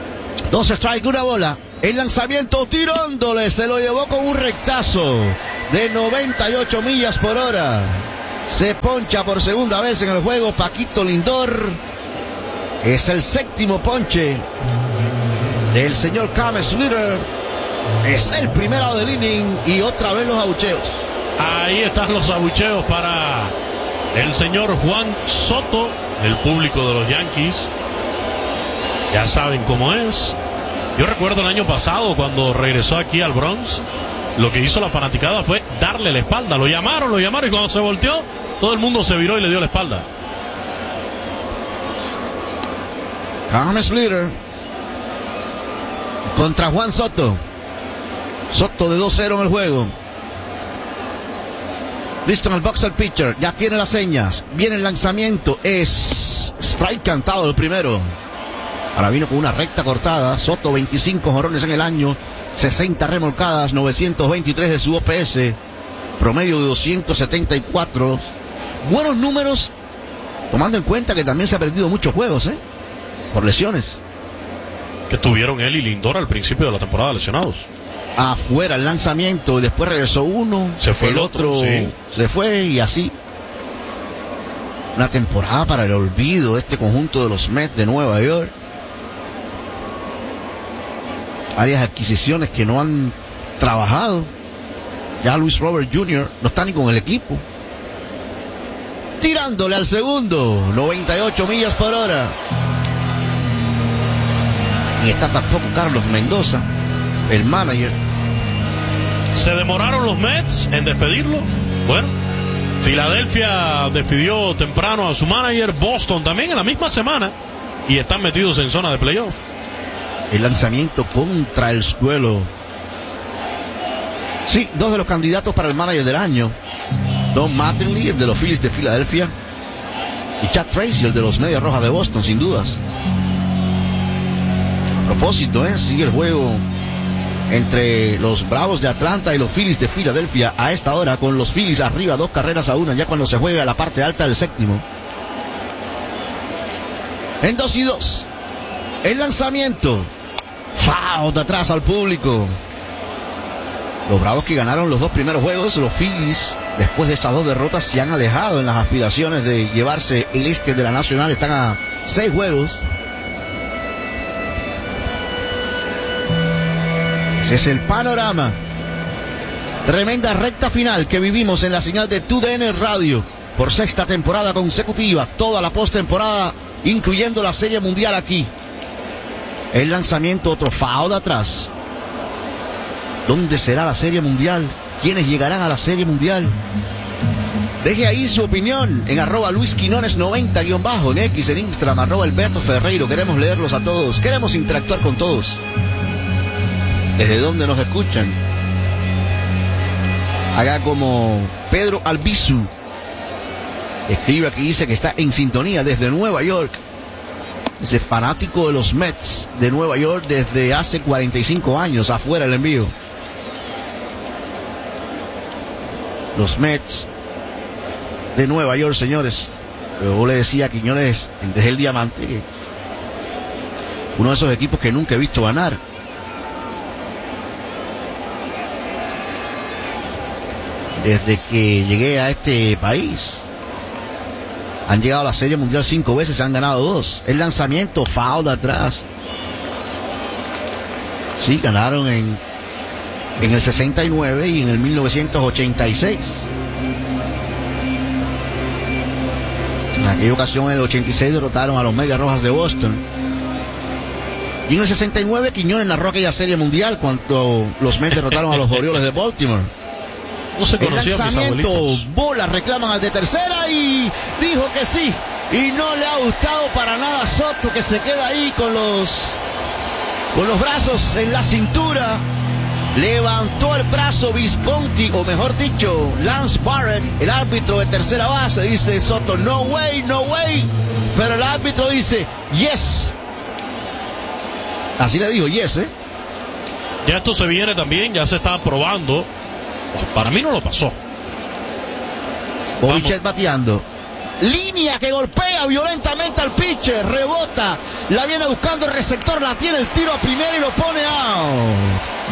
S3: Dos strikes, una bola. El lanzamiento tirándole, se lo llevó con un rectazo. de noventa y ocho millas por hora. Se poncha por segunda vez en el juego Paquito Lindor. Es el séptimo ponche del señor Cam Slater. Es el primero del inning y otra vez los abucheos.
S4: Ahí están los abucheos para el señor Juan Soto, el público de los Yankees. Ya saben cómo es. Yo recuerdo el año pasado cuando regresó aquí al Bronx, lo que hizo la fanaticada fue darle la espalda. Lo llamaron, lo llamaron y cuando se volteó, todo el mundo se viró y le dio la espalda.
S3: Cam Slater contra Juan Soto. Soto de dos cero en el juego. Listo en el box el pitcher. Ya tiene las señas. Viene el lanzamiento. Es strike cantado el primero. Ahora vino con una recta cortada. Soto, veinticinco jonrones en el año, sesenta remolcadas, novecientos veintitrés de su O P S, promedio de doscientos setenta y cuatro. Buenos números, tomando en cuenta que también se ha perdido muchos juegos, ¿eh? Por lesiones.
S4: Que tuvieron él y Lindor al principio de la temporada lesionados.
S3: Afuera el lanzamiento, y después regresó uno,
S4: se fue
S3: el, el otro, otro sí. se fue y así. Una temporada para el olvido de este conjunto de los Mets de Nueva York. Varias adquisiciones que no han trabajado. Ya Luis Robert junior no está ni con el equipo. Tirándole al segundo, noventa y ocho millas por hora. Ni está tampoco Carlos Mendoza, el manager.
S4: Se demoraron los Mets en despedirlo. Bueno, Filadelfia despidió temprano a su manager, Boston también en la misma semana, y están metidos en zona de playoff.
S3: El lanzamiento contra el suelo. Sí, dos de los candidatos para el manager del año. Don Mattingly, el de los Phillies de Filadelfia, y Chad Tracy, el de los Medias Rojas de Boston, sin dudas. A propósito, ¿eh? sigue el juego entre los Bravos de Atlanta y los Phillies de Filadelfia a esta hora, con los Phillies arriba dos carreras a una, ya cuando se juega la parte alta del séptimo. En dos y dos. El lanzamiento. Foul de atrás al público. Los Bravos que ganaron los dos primeros juegos, los Phillies, después de esas dos derrotas, se han alejado en las aspiraciones de llevarse el este de la Nacional. Están a seis juegos. Ese es el panorama. Tremenda recta final que vivimos en la señal de T U D N Radio por sexta temporada consecutiva, toda la postemporada, incluyendo la Serie Mundial aquí. El lanzamiento, otro foul de atrás. ¿Dónde será la Serie Mundial? ¿Quiénes llegarán a la Serie Mundial? Deje ahí su opinión en arroba Luis Quinones noventa guión bajo, en X, en Instagram, arroba Alberto Ferreiro. Queremos leerlos a todos, queremos interactuar con todos. ¿Desde dónde nos escuchan? Haga como Pedro Albizu. Escribe aquí, dice que está en sintonía desde Nueva York. Ese fanático de los Mets de Nueva York desde hace cuarenta y cinco años. Afuera el envío. Los Mets de Nueva York, señores. Yo le decía a Quiñones desde el Diamante que uno de esos equipos que nunca he visto ganar. Desde que llegué a este país han llegado a la Serie Mundial cinco veces, se han ganado dos. El lanzamiento, foul de atrás. Sí, ganaron en, en el sesenta y nueve y en el mil novecientos ochenta y seis. En aquella ocasión, en el ochenta y seis, derrotaron a los Medias Rojas de Boston. Y en el sesenta y nueve, Quiñones narró aquella Serie Mundial cuando los Mets derrotaron a los Orioles de Baltimore.
S4: No se
S3: el lanzamiento, bola, reclaman al de tercera y dijo que sí. Y no le ha gustado para nada a Soto, que se queda ahí con los con los brazos en la cintura. Levantó el brazo Visconti, o mejor dicho, Lance Barrett, el árbitro de tercera base. Dice Soto, no way, no way. Pero el árbitro dice, yes. Así le dijo, yes, ¿eh?
S4: Ya esto se viene también, ya se está probando. Para mí no lo pasó.
S3: Bobichet bateando. Línea que golpea violentamente al pitcher. Rebota. La viene buscando el receptor. La tiene el tiro a primera y lo pone out.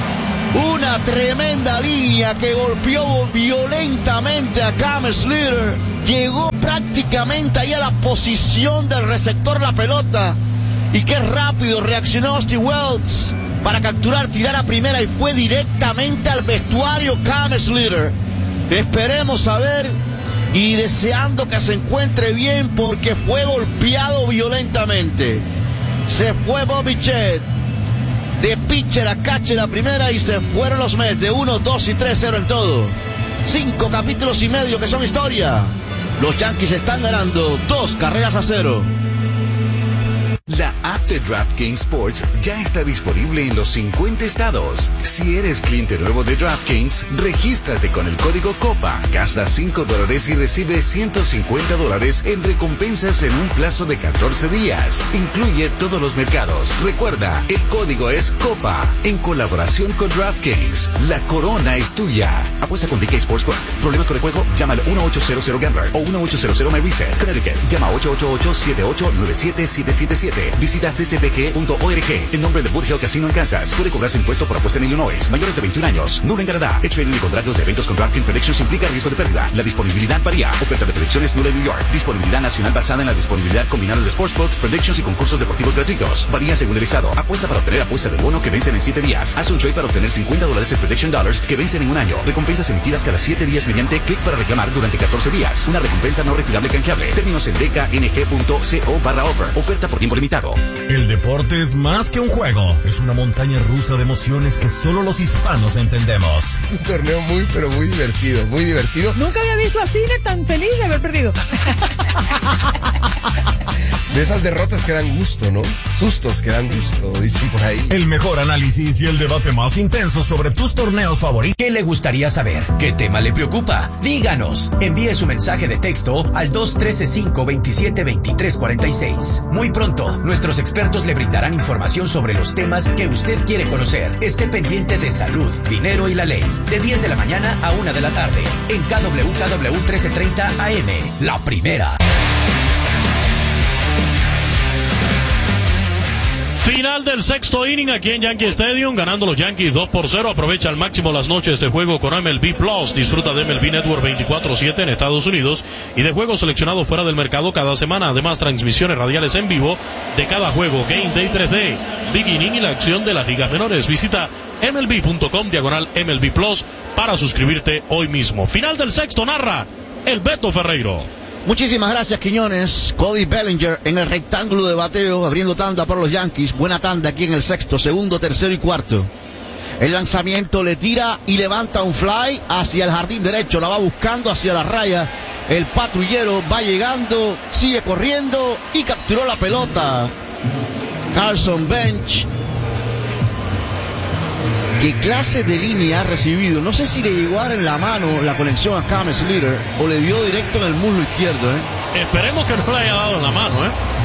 S3: Una tremenda línea que golpeó violentamente a Cam Slater. Llegó prácticamente ahí a la posición del receptor la pelota. Y qué rápido reaccionó Austin Wells para capturar, tirar a primera y fue directamente al vestuario Cam Slater. Esperemos a ver y deseando que se encuentre bien porque fue golpeado violentamente. Se fue Bobby Chet. De pitcher a catcher a primera y se fueron los Mets de uno, dos y tres cero en todo. Cinco capítulos y medio que son historia. Los Yankees están ganando dos carreras a cero.
S12: La app de DraftKings Sports ya está disponible en los cincuenta estados. Si eres cliente nuevo de DraftKings, regístrate con el código COPA, gasta cinco dólares y recibe ciento cincuenta dólares en recompensas en un plazo de catorce días. Incluye todos los mercados. Recuerda, el código es COPA, en colaboración con DraftKings. La corona es tuya. Apuesta con D K Sportsbook. ¿Problemas con el juego? Llama al uno ocho cero cero Gambler o uno ocho cero cero My Reset. Connecticut. Llama ocho ocho ocho, siete ocho nueve siete, siete siete siete. Visita c c p g punto org. En nombre de Wood Hill Casino en Kansas. Puede cobrarse impuesto por apuesta en Illinois. Mayores de veintiún años. Nulo en Canadá. El trading de contratos de eventos con DraftKings Predictions implica riesgo de pérdida. La disponibilidad varía. Oferta de predicciones nula en New York. Disponibilidad nacional basada en la disponibilidad combinada de Sportsbook, Predictions y concursos deportivos gratuitos. Varía según el estado. Apuesta para obtener apuesta de bono que vencen en siete días. Haz un trade para obtener cincuenta dólares en Prediction Dollars que vencen en un año. Recompensas emitidas cada siete días mediante clic para reclamar durante catorce días. Una recompensa no retirable canjeable. Términos en d k n g punto co barra offer. Oferta por tiempo limitado.
S7: El deporte es más que un juego, es una montaña rusa de emociones que solo los hispanos entendemos.
S21: Un torneo muy, pero muy divertido, muy divertido.
S22: Nunca había visto a Sinner tan feliz de haber perdido.
S21: De esas derrotas que dan gusto, ¿no? Sustos que dan gusto, dicen por ahí.
S7: El mejor análisis y el debate más intenso sobre tus torneos favoritos.
S11: ¿Qué le gustaría saber? ¿Qué tema le preocupa? Díganos. Envíe su mensaje de texto al dos uno tres cinco dos siete dos tres cuatro seis. Muy pronto, nuestros expertos le brindarán información sobre los temas que usted quiere conocer. Esté pendiente de salud, dinero y la ley. De diez de la mañana a una de la tarde. En K W K W trece treinta A M. La primera.
S4: Final del sexto inning aquí en Yankee Stadium, ganando los Yankees dos por cero. Aprovecha al máximo las noches de juego con M L B Plus. Disfruta de M L B Network veinticuatro siete en Estados Unidos y de juegos seleccionados fuera del mercado cada semana. Además, transmisiones radiales en vivo de cada juego, Game Day tres D, Big Inning y la acción de las ligas menores. Visita M L B punto com diagonal M L B Plus para suscribirte hoy mismo. Final del sexto, narra el Beto Ferreiro.
S3: Muchísimas gracias, Quiñones. Cody Bellinger en el rectángulo de bateo, abriendo tanda para los Yankees. Buena tanda aquí en el sexto, segundo, tercero y cuarto. El lanzamiento le tira y levanta un fly hacia el jardín derecho. La va buscando hacia la raya. El patrullero va llegando, sigue corriendo y capturó la pelota. Carson Bench. ¿Qué clase de línea ha recibido? No sé si le llegó a dar en la mano la conexión a Cam Slater o le dio directo en el muslo izquierdo, ¿eh?
S4: Esperemos que no le haya dado en la mano, ¿eh?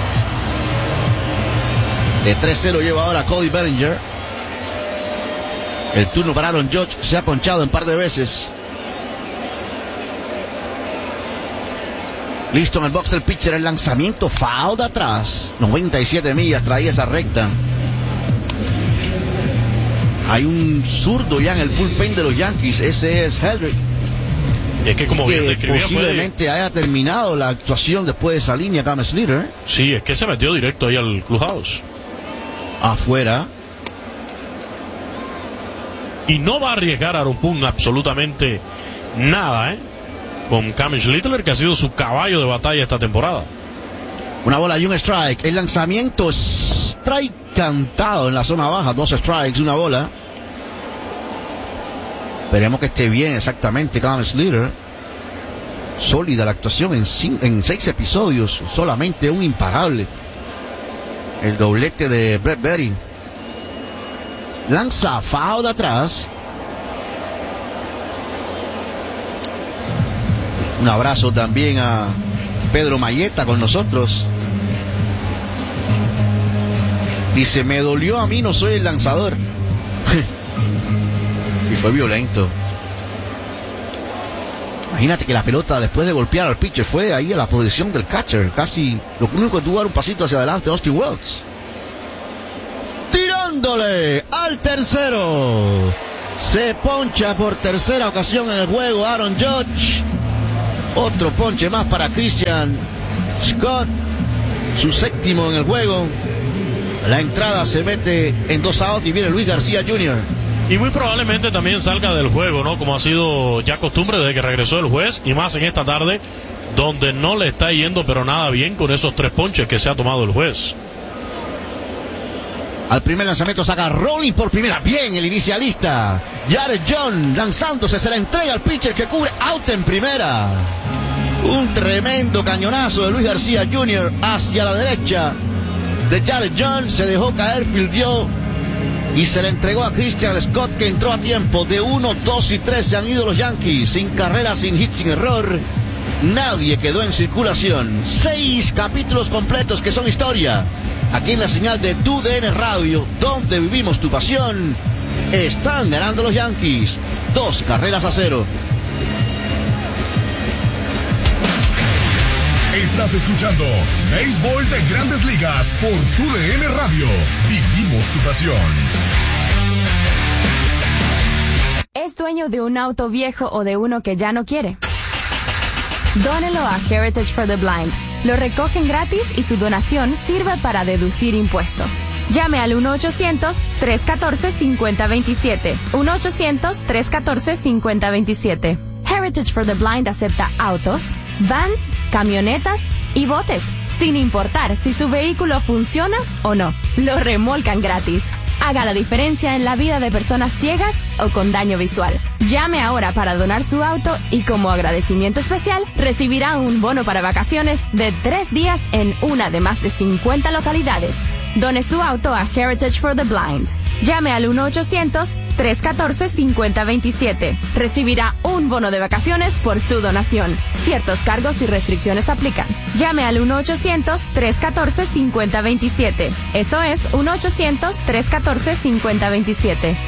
S3: De tres cero lleva ahora Cody Bellinger. El turno para Aaron Judge, se ha ponchado un par de veces. Listo en el box del pitcher, el lanzamiento foul de atrás. noventa y siete millas traía esa recta. Hay un zurdo ya en el bullpen de los Yankees, ese es Hedrick.
S4: Y es que como bien describía,
S3: posiblemente puede... haya terminado la actuación después de esa línea Cam Slater.
S4: Sí, es que se metió directo ahí al clubhouse.
S3: Afuera.
S4: Y no va a arriesgar a Aaron Boone absolutamente nada, ¿eh? Con Cam Slater, que ha sido su caballo de batalla esta temporada.
S3: Una bola y un strike. El lanzamiento strike cantado en la zona baja. Dos strikes, una bola. Esperemos que esté bien exactamente Cam Slater. Sólida la actuación en, cinco, en seis episodios. Solamente un impagable. El doblete de Brett Berry. Lanza foul de atrás. Un abrazo también a Pedro Mayeta con nosotros. Dice, me dolió a mí, no soy el lanzador. Y fue violento. Imagínate que la pelota, después de golpear al pitcher, fue ahí a la posición del catcher. Casi lo único que tuvo era un pasito hacia adelante, Austin Wells. Tirándole al tercero. Se poncha por tercera ocasión en el juego Aaron Judge. Otro ponche más para Christian Scott, su séptimo en el juego. La entrada se mete en dos outs y viene Luis García junior
S4: Y muy probablemente también salga del juego, ¿no? Como ha sido ya costumbre desde que regresó el juez, y más en esta tarde, donde no le está yendo pero nada bien con esos tres ponches que se ha tomado el juez.
S3: Al primer lanzamiento saca Rolling por primera. Bien, el inicialista Jared John lanzándose, se la entrega al pitcher que cubre out en primera. Un tremendo cañonazo de Luis García junior hacia la derecha de Jared John. Se dejó caer, fildeó y se le entregó a Christian Scott, que entró a tiempo. De uno, dos y tres se han ido los Yankees, sin carrera, sin hit, sin error. Nadie quedó en circulación. Seis capítulos completos que son historia. Aquí en la señal de Tu D N Radio, donde vivimos tu pasión. Están ganando los Yankees. Dos carreras a cero.
S7: Estás escuchando Béisbol de Grandes Ligas por Tu D N Radio. Vivimos tu pasión.
S1: ¿Es dueño de un auto viejo o de uno que ya no quiere? Dónelo a Heritage for the Blind. Lo recogen gratis y su donación sirve para deducir impuestos. Llame al uno ochocientos, tres uno cuatro, cinco cero dos siete. uno ochocientos, tres uno cuatro, cinco cero dos siete. Heritage for the Blind acepta autos, vans, camionetas y botes, sin importar si su vehículo funciona o no. Lo remolcan gratis. Haga la diferencia en la vida de personas ciegas o con daño visual. Llame ahora para donar su auto y como agradecimiento especial recibirá un bono para vacaciones de tres días en una de más de cincuenta localidades. Done su auto a Heritage for the Blind. Llame al uno ochocientos, tres uno cuatro, cinco cero dos siete. Recibirá un bono de vacaciones por su donación. Ciertos cargos y restricciones aplican. Llame al uno ochocientos, tres uno cuatro, cinco cero dos siete. Eso es uno ochocientos, tres uno cuatro, cinco cero dos siete.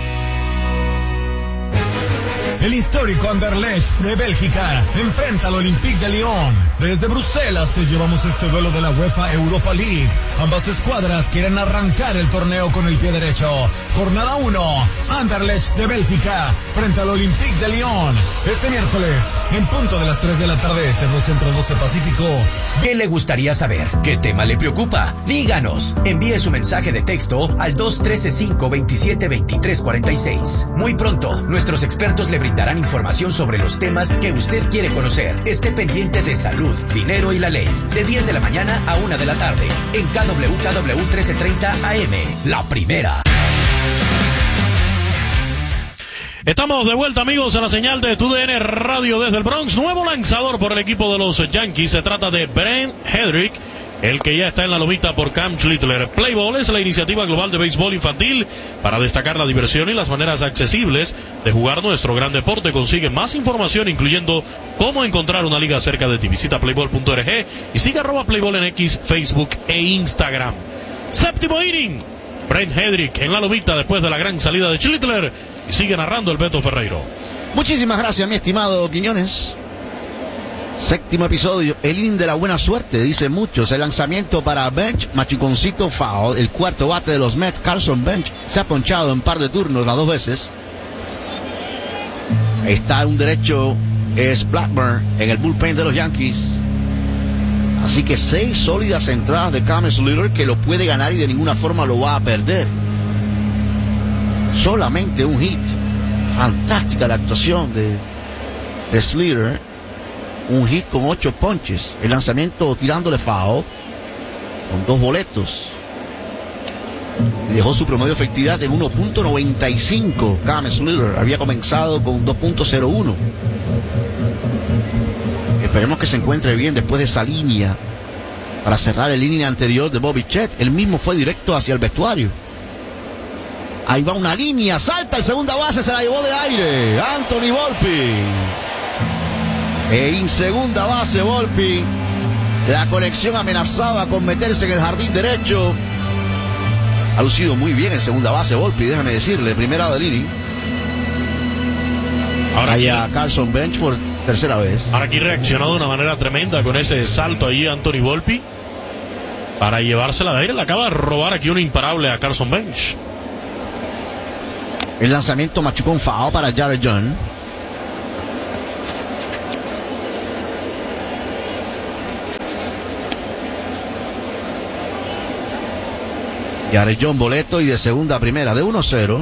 S6: El histórico Anderlecht de Bélgica enfrenta al Olympique de Lyon. Desde Bruselas te llevamos este duelo de la UEFA Europa League. Ambas escuadras quieren arrancar el torneo con el pie derecho. Jornada uno, Anderlecht de Bélgica frente al Olympique de Lyon. Este miércoles, en punto de las tres de la tarde, este dos Centro, doce Pacífico.
S11: ¿Qué le gustaría saber? ¿Qué tema le preocupa? Díganos. Envíe su mensaje de texto al dos uno tres, cinco dos siete, dos tres cuatro seis. Muy pronto, nuestros expertos le brindarán información sobre los temas que usted quiere conocer. Esté pendiente de salud, dinero y la ley. De diez de la mañana a una de la tarde. En K W K W trece treinta A M. La primera.
S4: Estamos de vuelta, amigos, a la señal de Tu D N Radio desde el Bronx. Nuevo lanzador por el equipo de los Yankees. Se trata de Brent Hedrick, el que ya está en la lomita por Cam Schlittler. Play Ball es la iniciativa global de béisbol infantil para destacar la diversión y las maneras accesibles de jugar nuestro gran deporte. Consigue más información, incluyendo cómo encontrar una liga cerca de ti. Visita playball punto org y siga arroba Playball en X, Facebook e Instagram. Séptimo inning. Brent Hedrick en la lomita después de la gran salida de Schlittler. Y sigue narrando el Beto Ferreiro.
S3: Muchísimas gracias, mi estimado Quiñones. Séptimo episodio, el inning de la buena suerte, dicen muchos. El lanzamiento para Bench, machuconcito foul. El cuarto bate de los Mets, Carson Bench, se ha ponchado en par de turnos las dos veces. Está un derecho, es Blackburn en el bullpen de los Yankees. Así que seis sólidas entradas de Cam Schlittler, que lo puede ganar y de ninguna forma lo va a perder. Solamente un hit. Fantástica la actuación de, de Schlittler. Un hit con ocho ponches. El lanzamiento tirándole foul con dos boletos. Y dejó su promedio de efectividad en uno punto noventa y cinco. Cam Schlittler había comenzado con dos punto cero uno. Esperemos que se encuentre bien después de esa línea para cerrar el inning anterior de Bobby Chet. Él mismo fue directo hacia el vestuario. Ahí va una línea, salta el segunda base, se la llevó de aire Anthony Volpi. En segunda base Volpi, la conexión amenazaba con meterse en el jardín derecho. Ha lucido muy bien en segunda base Volpi, déjame decirle, primera del inning. Ahora aquí a Carson Bench por tercera vez.
S4: Ahora aquí reaccionado de una manera tremenda con ese salto allí Anthony Volpi para llevársela de aire. Le acaba de robar aquí un imparable a Carson Bench.
S3: El lanzamiento machucón foul para Jared John. Jared John boleto y de segunda a primera, de uno cero.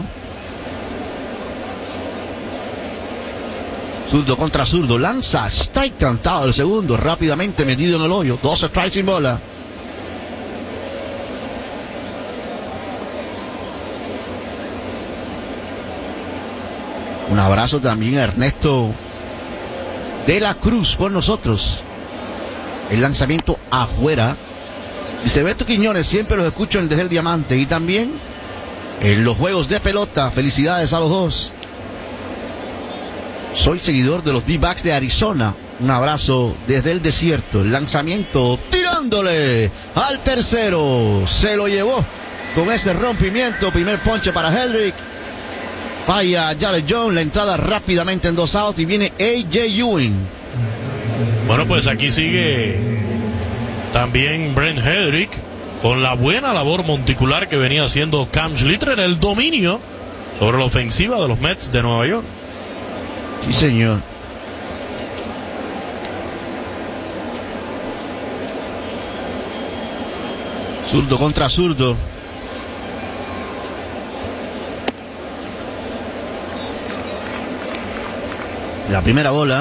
S3: Zurdo contra zurdo, lanza, strike cantado el segundo, rápidamente metido en el hoyo, dos strikes sin bola. Un abrazo también a Ernesto de la Cruz con nosotros. El lanzamiento afuera. Dice Beto Quiñones, siempre los escucho en Desde el Diamante y también en los juegos de pelota. Felicidades a los dos. Soy seguidor de los D-backs de Arizona. Un abrazo desde el desierto. El lanzamiento tirándole al tercero. Se lo llevó con ese rompimiento. Primer ponche para Hedrick. Falla Jared John. La entrada rápidamente en dos outs y viene A J Ewing.
S4: Bueno, pues aquí sigue también Brent Hedrick con la buena labor monticular que venía haciendo Cam Schlitter, el dominio sobre la ofensiva de los Mets de Nueva York.
S3: Sí, señor. Zurdo contra zurdo. La primera bola.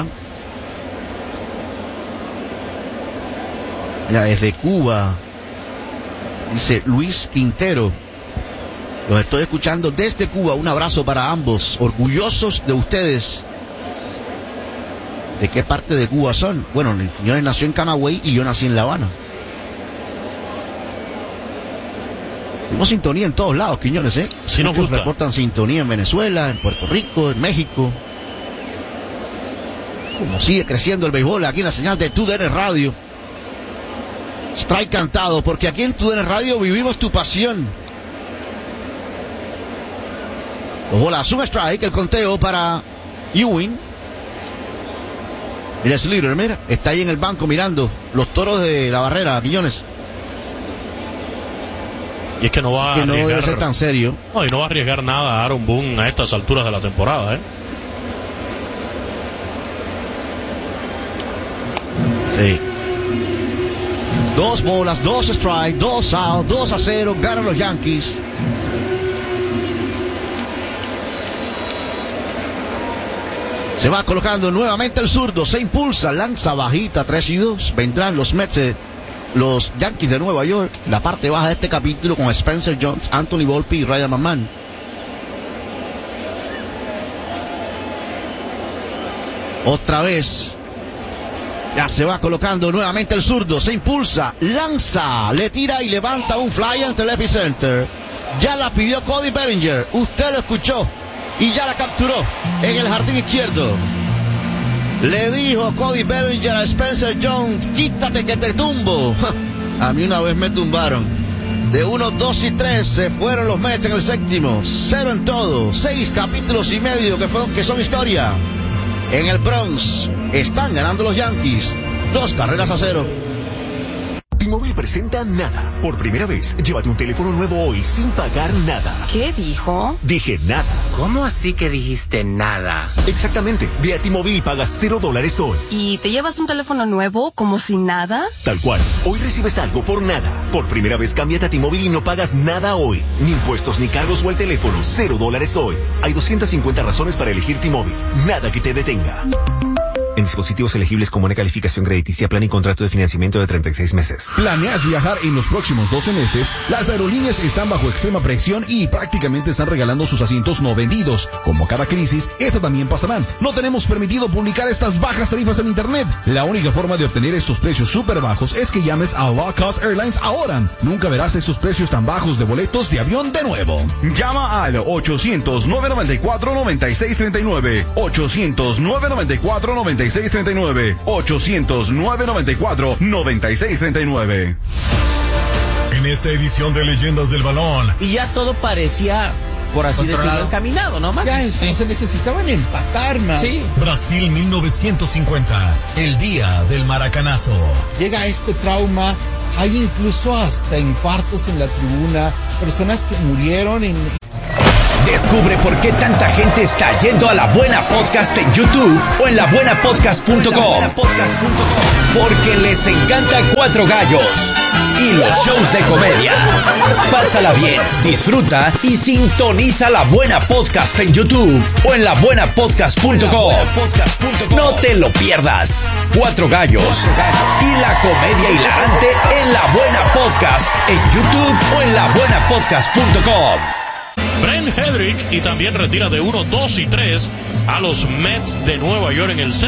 S3: Ya desde Cuba. Dice Luis Quintero. Los estoy escuchando desde Cuba. Un abrazo para ambos. Orgullosos de ustedes. ¿De qué parte de Cuba son? Bueno, el Quiñones nació en Camagüey y yo nací en La Habana. Tenemos sintonía en todos lados, Quiñones, ¿eh?
S4: Sí, nos
S3: Muchos
S4: gusta.
S3: reportan sintonía en Venezuela, en Puerto Rico, en México. Como sigue creciendo el béisbol aquí en la señal de T U D N Radio. Strike cantado, porque aquí en T U D N Radio vivimos tu pasión. Dos bolas, un strike, el conteo para Ewing. Mira Slater, mira, está ahí en el banco mirando los toros de la barrera, Quiñones.
S4: Y es que no va
S3: Que
S4: a
S3: no
S4: arriesgar,
S3: debe ser tan serio.
S4: No, y no va a arriesgar nada a Aaron Boone a estas alturas de la temporada, ¿eh?
S3: Sí. Dos bolas, dos strikes, dos out, dos a cero, ganan los Yankees. Se va colocando nuevamente el zurdo, se impulsa, lanza bajita, tres y dos. Vendrán los Mets, eh, los Yankees de Nueva York, la parte baja de este capítulo con Spencer Jones, Anthony Volpe y Ryan McMahon. Otra vez. Ya se va colocando nuevamente el zurdo, se impulsa, lanza, le tira y levanta un fly ante el epicenter. Ya la pidió Cody Bellinger, usted lo escuchó y ya la capturó en el jardín izquierdo. Le dijo Cody Bellinger a Spencer Jones, quítate que te tumbo. A mí una vez me tumbaron. De uno, dos y tres se fueron los Mets en el séptimo. Cero en todo, seis capítulos y medio que, fue, que son historia. En el Bronx están ganando los Yankees, dos carreras a cero.
S12: T-Mobile presenta Nada. Por primera vez, llévate un teléfono nuevo hoy sin pagar nada.
S13: ¿Qué dijo?
S12: Dije nada.
S13: ¿Cómo así que dijiste nada?
S12: Exactamente. Ve a T-Mobile y pagas cero dólares hoy.
S13: ¿Y te llevas un teléfono nuevo como si nada?
S12: Tal cual. Hoy recibes algo por nada. Por primera vez, cámbiate a T-Mobile y no pagas nada hoy. Ni impuestos, ni cargos o el teléfono. Cero dólares hoy. Hay doscientas cincuenta razones para elegir T-Mobile. Nada que te detenga. En dispositivos elegibles con buena calificación crediticia, plan y contrato de financiamiento de treinta y seis meses.
S14: ¿Planeas viajar en los próximos doce meses? Las aerolíneas están bajo extrema presión y prácticamente están regalando sus asientos no vendidos. Como cada crisis, esa también pasará. No tenemos permitido publicar estas bajas tarifas en internet. La única forma de obtener estos precios súper bajos es que llames a Low Cost Airlines ahora. Nunca verás estos precios tan bajos de boletos de avión de nuevo.
S15: Llama al ochocientos, nueve noventa y cuatro, noventa y seis treinta y nueve. ochocientos, nueve noventa y cuatro, noventa y seis treinta y nueve. ochocientos, nueve noventa y cuatro, noventa y seis treinta y nueve.
S7: En esta edición de Leyendas del Balón.
S2: Y ya todo parecía, por así
S16: Controlado.
S2: decirlo, encaminado, ¿no, Max?
S16: Ya sí. Se necesitaban empatar, man.
S2: Sí.
S7: Brasil mil novecientos cincuenta. El día del maracanazo.
S16: Llega este trauma. Hay incluso hasta infartos en la tribuna. Personas que murieron en...
S11: Descubre por qué tanta gente está yendo a La Buena Podcast en YouTube o en la buena podcast punto com. Porque les encanta Cuatro Gallos y los shows de comedia. Pásala bien, disfruta y sintoniza La Buena Podcast en YouTube o en la buena podcast punto com. No te lo pierdas. Cuatro Gallos y la comedia hilarante en La Buena Podcast en YouTube o en la buena podcast punto com.
S4: Brent Hedrick y también retira de uno, dos y tres a los Mets de Nueva York en el